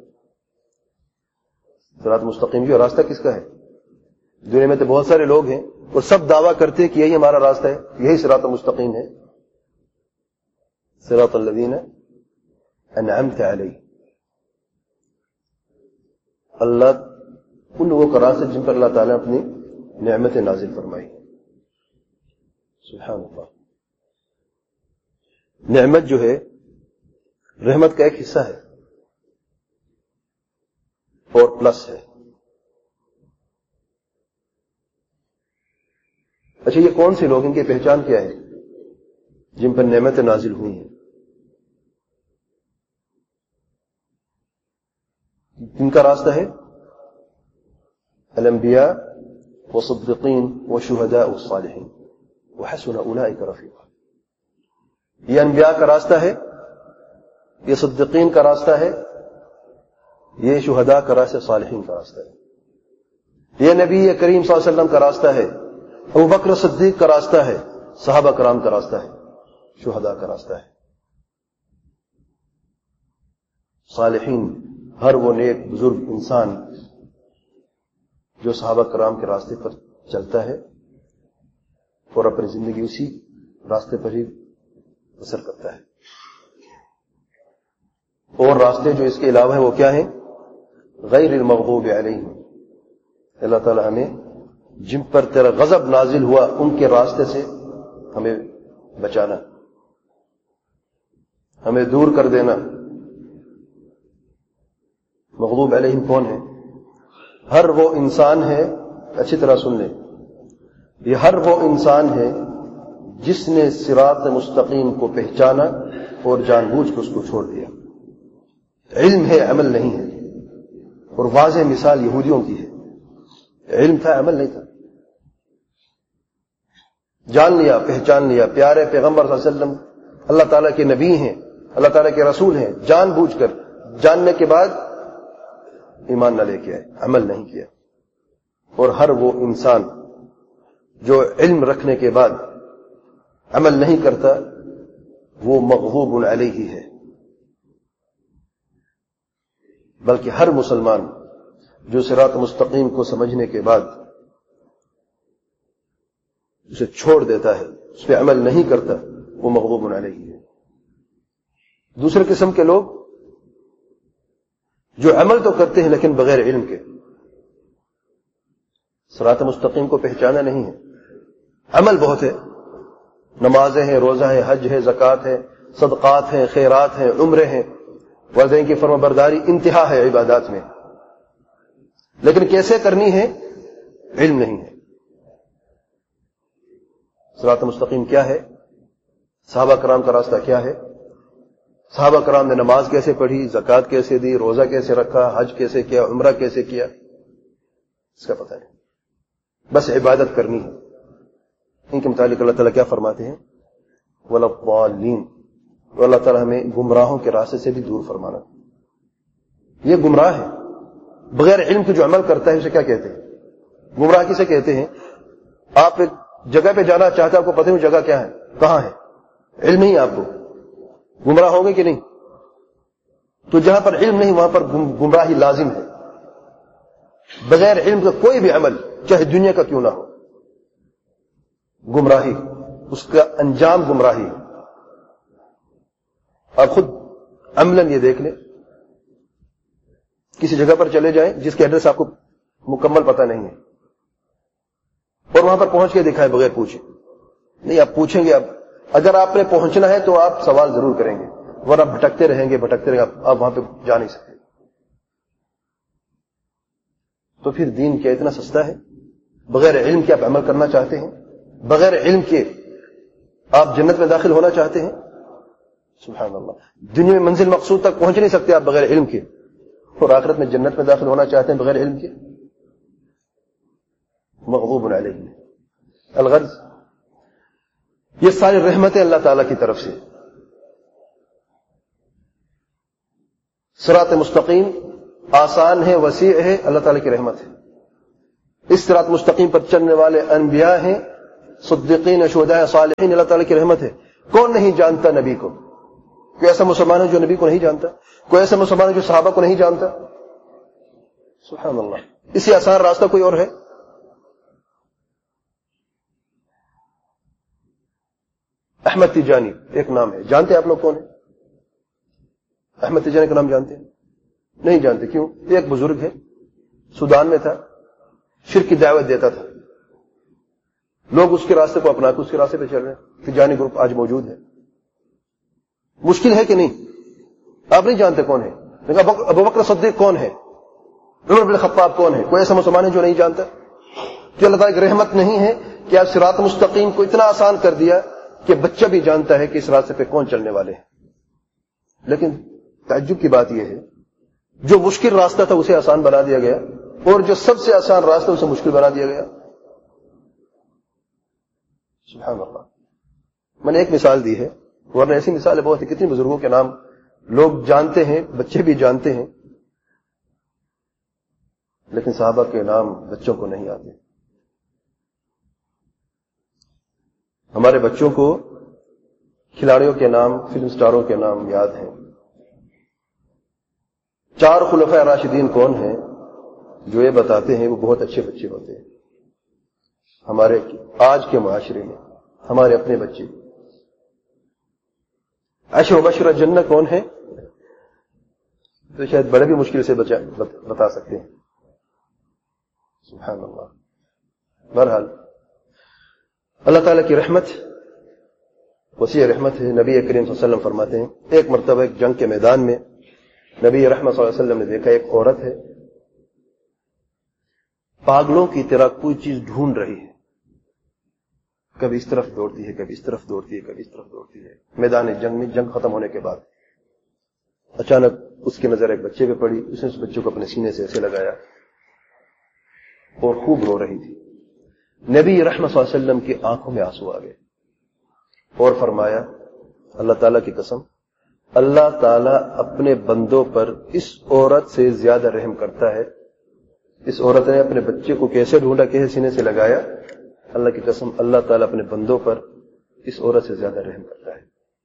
صراط مستقیم. یہ راستہ کس کا ہے؟ دنیا میں تو بہت سارے لوگ ہیں اور سب دعویٰ کرتے ہیں کہ یہی ہمارا راستہ ہے، یہی صراط مستقیم ہے. صراط الذین انعمت علیہم، اللہ ان لوگوں کا راستہ جن پر اللہ تعالیٰ نے اپنی نعمت نازل فرمائی. سبحان اللہ. نعمت جو ہے رحمت کا ایک حصہ ہے اور پلس ہے. اچھا، یہ کون سے لوگ، ان کی پہچان کیا ہے جن پر نعمتیں نازل ہوئی ہیں؟ جن کا راستہ ہے الانبیاء والصدیقین والشہداء والصالحین وحسن اولئک رفیقا. یہ انبیاء کا راستہ ہے، یہ صدیقین کا راستہ ہے، یہ شہداء کا راستہ، صالحین کا راستہ ہے. یہ نبی کریم صلی اللہ علیہ وسلم کا راستہ ہے، ابو بکر صدیق کا راستہ ہے، صحابہ کرام کا راستہ ہے، شہداء کا راستہ ہے. صالحین ہر وہ نیک بزرگ انسان جو صحابہ کرام کے راستے پر چلتا ہے اور اپنی زندگی اسی راستے پر ہی بسر کرتا ہے. اور راستے جو اس کے علاوہ ہیں وہ کیا ہیں؟ غیر المغضوب علیہم. اللہ تعالی ہمیں جن پر تیرا غضب نازل ہوا ان کے راستے سے ہمیں بچانا، ہمیں دور کر دینا. مغضوب علیہم کون ہے؟ ہر وہ انسان ہے، اچھی طرح سن لیں، یہ ہر وہ انسان ہے جس نے صراط مستقیم کو پہچانا اور جان بوجھ کے اس کو چھوڑ دیا. علم ہے، عمل نہیں ہے. اور واضح مثال یہودیوں کی ہے. علم تھا، عمل نہیں تھا. جان لیا، پہچان لیا، پیارے پیغمبر صلی اللہ علیہ وسلم اللہ تعالیٰ کے نبی ہیں، اللہ تعالیٰ کے رسول ہیں، جان بوجھ کر جاننے کے بعد ایمان نہ لے کے آئے، عمل نہیں کیا. اور ہر وہ انسان جو علم رکھنے کے بعد عمل نہیں کرتا وہ مغضوب علیہ ہے. بلکہ ہر مسلمان جو صراط مستقیم کو سمجھنے کے بعد اسے چھوڑ دیتا ہے، اس پہ عمل نہیں کرتا، وہ مغضوب علیہ ہے. دوسرے قسم کے لوگ جو عمل تو کرتے ہیں لیکن بغیر علم کے، صراط مستقیم کو پہچانا نہیں ہے. عمل بہت ہے، نمازیں ہیں، روزہ ہے، حج ہے، زکوٰۃ ہے، صدقات ہیں، خیرات ہیں، عمرے ہیں، والدین کی فرما برداری انتہا ہے عبادات میں، لیکن کیسے کرنی ہے علم نہیں ہے. صراط مستقیم کیا ہے؟ صحابہ کرام کا راستہ کیا ہے؟ صحابہ کرام نے نماز کیسے پڑھی، زکوٰۃ کیسے دی، روزہ کیسے رکھا، حج کیسے کیا، عمرہ کیسے کیا، اس کا پتہ نہیں. بس عبادت کرنی ہے. ان کے متعلق اللہ تعالیٰ کیا فرماتے ہیں؟ وَلَا الضَّالِّينَ. اور اللہ تعالیٰ ہمیں گمراہوں کے راستے سے بھی دور فرمانا. یہ گمراہ ہے. بغیر علم کے جو عمل کرتا ہے اسے کیا کہتے ہیں؟ گمراہ کسے کہتے ہیں؟ آپ ایک جگہ پہ جانا چاہتے ہیں، آپ کو پتہ نہیں جگہ کیا ہے، کہاں ہے، علم نہیں آپ کو، گمراہ ہوں گے کہ نہیں؟ تو جہاں پر علم نہیں وہاں پر گمراہی لازم ہے. بغیر علم کا کوئی بھی عمل چاہے دنیا کا کیوں نہ ہو، گمراہی، اس کا انجام گمراہی ہے. آپ خود عملاً یہ دیکھ لیں، کسی جگہ پر چلے جائیں جس کے ایڈریس آپ کو مکمل پتہ نہیں ہے اور وہاں پر پہنچ کے دکھائے بغیر پوچھے نہیں. آپ پوچھیں گے، اب اگر آپ نے پہنچنا ہے تو آپ سوال ضرور کریں گے، ورنہ آپ بھٹکتے رہیں گے بھٹکتے رہیں گے آپ وہاں پہ جا نہیں سکتے. تو پھر دین کیا اتنا سستا ہے؟ بغیر علم کے آپ عمل کرنا چاہتے ہیں، بغیر علم کے آپ جنت میں داخل ہونا چاہتے ہیں؟ سبحان اللہ. دنیا میں منزل مقصود تک پہنچ نہیں سکتے آپ بغیر علم کے، اور آخرت میں جنت میں داخل ہونا چاہتے ہیں بغیر علم کے؟ مغضوب علیہ. الغرض یہ ساری رحمتیں اللہ تعالیٰ کی طرف سے. صراط مستقیم آسان ہے، وسیع ہے، اللہ تعالیٰ کی رحمت ہے. اس صراط مستقیم پر چلنے والے انبیاء ہیں، صدیقین شہداء صالحین اللہ تعالیٰ کی رحمت ہے. کون نہیں جانتا نبی کو؟ کوئی ایسا مسلمان ہے جو نبی کو نہیں جانتا؟ کوئی ایسا مسلمان ہے جو صحابہ کو نہیں جانتا؟ سبحان اللہ. اسی آسان راستہ کوئی اور ہے؟ احمد تجانی ایک نام ہے، جانتے ہیں آپ لوگ کون ہے؟ احمد تجانی کا نام جانتے ہیں؟ نہیں جانتے. کیوں؟ ایک بزرگ ہے، سودان میں تھا، شرک کی دعوت دیتا تھا، لوگ اس کے راستے کو اپنا کے اس کے راستے پہ چل رہے ہیں. تجانی گروپ آج موجود ہے. مشکل ہے کہ نہیں؟ آپ نہیں جانتے کون ہے؟ ابو بکر صدیق کون ہے؟ عمر بن الخطاب کون ہے؟ کوئی ایسا مسلمان ہے جو نہیں جانتا؟ کہ اللہ تعالیٰ کی رحمت نہیں ہے کہ آپ صراط مستقیم کو اتنا آسان کر دیا کہ بچہ بھی جانتا ہے کہ اس راستے پہ کون چلنے والے ہیں. لیکن تعجب کی بات یہ ہے جو مشکل راستہ تھا اسے آسان بنا دیا گیا، اور جو سب سے آسان راستہ اسے مشکل بنا دیا گیا. سبحان اللہ. میں نے ایک مثال دی ہے، ورنہ ایسی مثال ہے بہت ہی. کتنی بزرگوں کے نام لوگ جانتے ہیں، بچے بھی جانتے ہیں، لیکن صحابہ کے نام بچوں کو نہیں آتے. ہمارے بچوں کو کھلاڑیوں کے نام، فلم سٹاروں کے نام یاد ہیں. چار خلفاء راشدین کون ہیں جو یہ بتاتے ہیں وہ بہت اچھے بچے ہوتے ہیں. ہمارے آج کے معاشرے میں ہمارے اپنے بچے عشر مبشرہ جنہ کون ہے تو شاید بڑے بھی مشکل سے بتا سکتے ہیں. سبحان اللہ. بہرحال اللہ تعالیٰ کی رحمت وسیع رحمت ہے. نبی کریم صلی اللہ علیہ وسلم فرماتے ہیں ایک مرتبہ ایک جنگ کے میدان میں نبی رحمت صلی اللہ علیہ وسلم نے دیکھا ایک عورت ہے پاگلوں کی طرح کوئی چیز ڈھونڈ رہی ہے، کبھی اس طرف دوڑتی ہے، کبھی اس طرف دوڑتی ہے، کبھی اس طرف دوڑتی ہے. میدان جنگ میں جنگ ختم ہونے کے بعد اچانک اس کی نظر ایک بچے پہ پڑی. اس نے اس بچے کو اپنے سینے سے ایسے لگایا اور خوب رو رہی تھی. نبی رحمت صلی اللہ علیہ وسلم کی آنکھوں میں آنسو آ گئے اور فرمایا اللہ تعالیٰ کی قسم، اللہ تعالیٰ اپنے بندوں پر اس عورت سے زیادہ رحم کرتا ہے. اس عورت نے اپنے بچے کو کیسے ڈھونڈا، کیسے سینے سے لگایا، اللہ کی قسم اللہ تعالیٰ اپنے بندوں پر اس عورت سے زیادہ رحم کرتا ہے.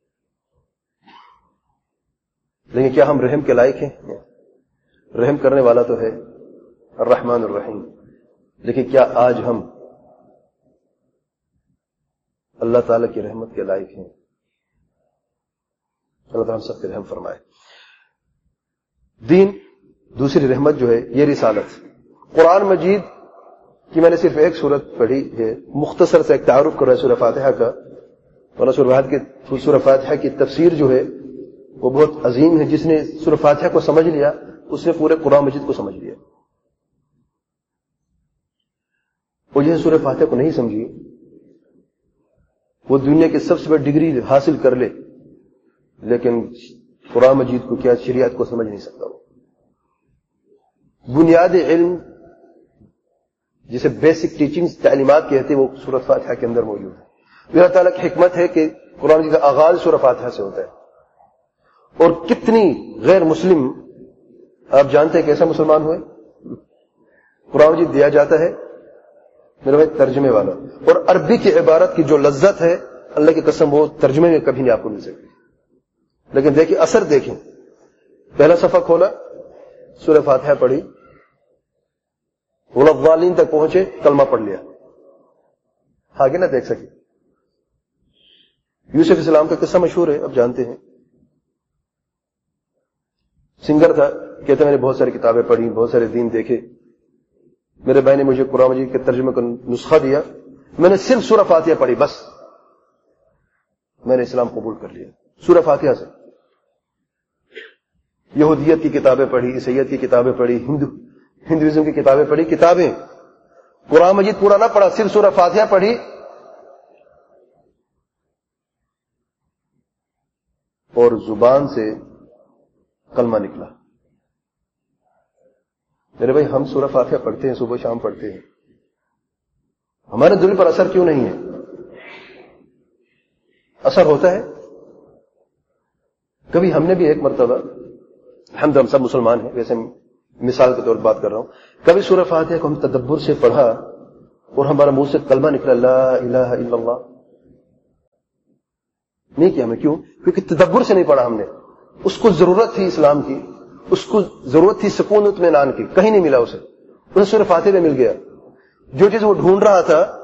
لیکن کیا ہم رحم کے لائق ہیں؟ رحم کرنے والا تو ہے الرحمن الرحیم، لیکن کیا آج ہم اللہ تعالیٰ کی رحمت کے لائق ہیں؟ اللہ تعالیٰ ہم سب پہ رحم فرمائے. دین دوسری رحمت جو ہے یہ رسالت. قرآن مجید کی میں نے صرف ایک سورت پڑھی ہے، مختصر سے ایک تعارف کر رہا ہے سورہ فاتحہ کا، ورنہ سورہ فاتحہ کی تفسیر جو ہے وہ بہت عظیم ہے. جس نے سورہ فاتحہ کو سمجھ لیا اس نے پورے قرآن مجید کو سمجھ لیا. وہ جسے سورہ فاتحہ کو نہیں سمجھی وہ دنیا کی سب سے بڑی ڈگری حاصل کر لے لیکن قرآن مجید کو کیا شریعت کو سمجھ نہیں سکتا. وہ بنیاد علم جسے بیسک ٹیچنگز تعلیمات کہتے ہیں وہ سورۃ فاتحہ کے اندر موجود ہے. اللہ تعالیٰ کی حکمت ہے کہ قرآن مجید کا آغاز سورۃ فاتحہ سے ہوتا ہے. اور کتنی غیر مسلم آپ جانتے ہیں کیسا مسلمان ہوئے؟ قرآن مجید دیا جاتا ہے میرے بھائی ترجمے والا، اور عربی کی عبارت کی جو لذت ہے اللہ کی قسم وہ ترجمے میں کبھی نہیں آپ کو مل سکتی. لیکن دیکھیں اثر دیکھیں، پہلا صفحہ کھولا سورہ فاتحہ پڑھی، والضالین تک پہنچے کلمہ پڑھ لیا، آگے نہ دیکھ سکے. یوسف اسلام کا قصہ مشہور ہے، اب جانتے ہیں. سنگر تھا، کہتے میں نے بہت ساری کتابیں پڑھی، بہت سارے دین دیکھے، میرے بھائی نے مجھے قرآن مجید کے ترجمے کا نسخہ دیا، میں نے صرف سورہ فاتحہ پڑھی، بس میں نے اسلام قبول کر لیا سورہ فاتحہ سے. یہودیت کی کتابیں پڑھی، عیسائیت کی کتابیں پڑھی، ہندو ہندوازم کی کتابیں پڑھی، کتابیں قرآن مجید پورا نہ پڑھا، صرف سورہ فاتحہ پڑھی اور زبان سے کلمہ نکلا. میرے بھائی ہم سورہ فاتحہ پڑھتے ہیں، صبح شام پڑھتے ہیں، ہمارے دل پر اثر کیوں نہیں ہے؟ اثر ہوتا ہے. کبھی ہم نے بھی ایک مرتبہ، ہم ہم سب مسلمان ہیں ویسے مثال کے طور پر بات کر رہا ہوں، کبھی سورہ فاتحہ کو ہم تدبر سے پڑھا اور ہمارا منہ سے کلمہ نکلا لا الہ الا اللہ، نہیں کیا ہمیں. کیوں؟ کیونکہ تدبر سے نہیں پڑھا ہم نے. اس کو ضرورت تھی اسلام کی، اس کو ضرورت تھی سکون اطمینان کی، کہیں نہیں ملا اسے. اسے سورہ فاتحہ میں مل گیا. جو چیز وہ ڈھونڈ رہا تھا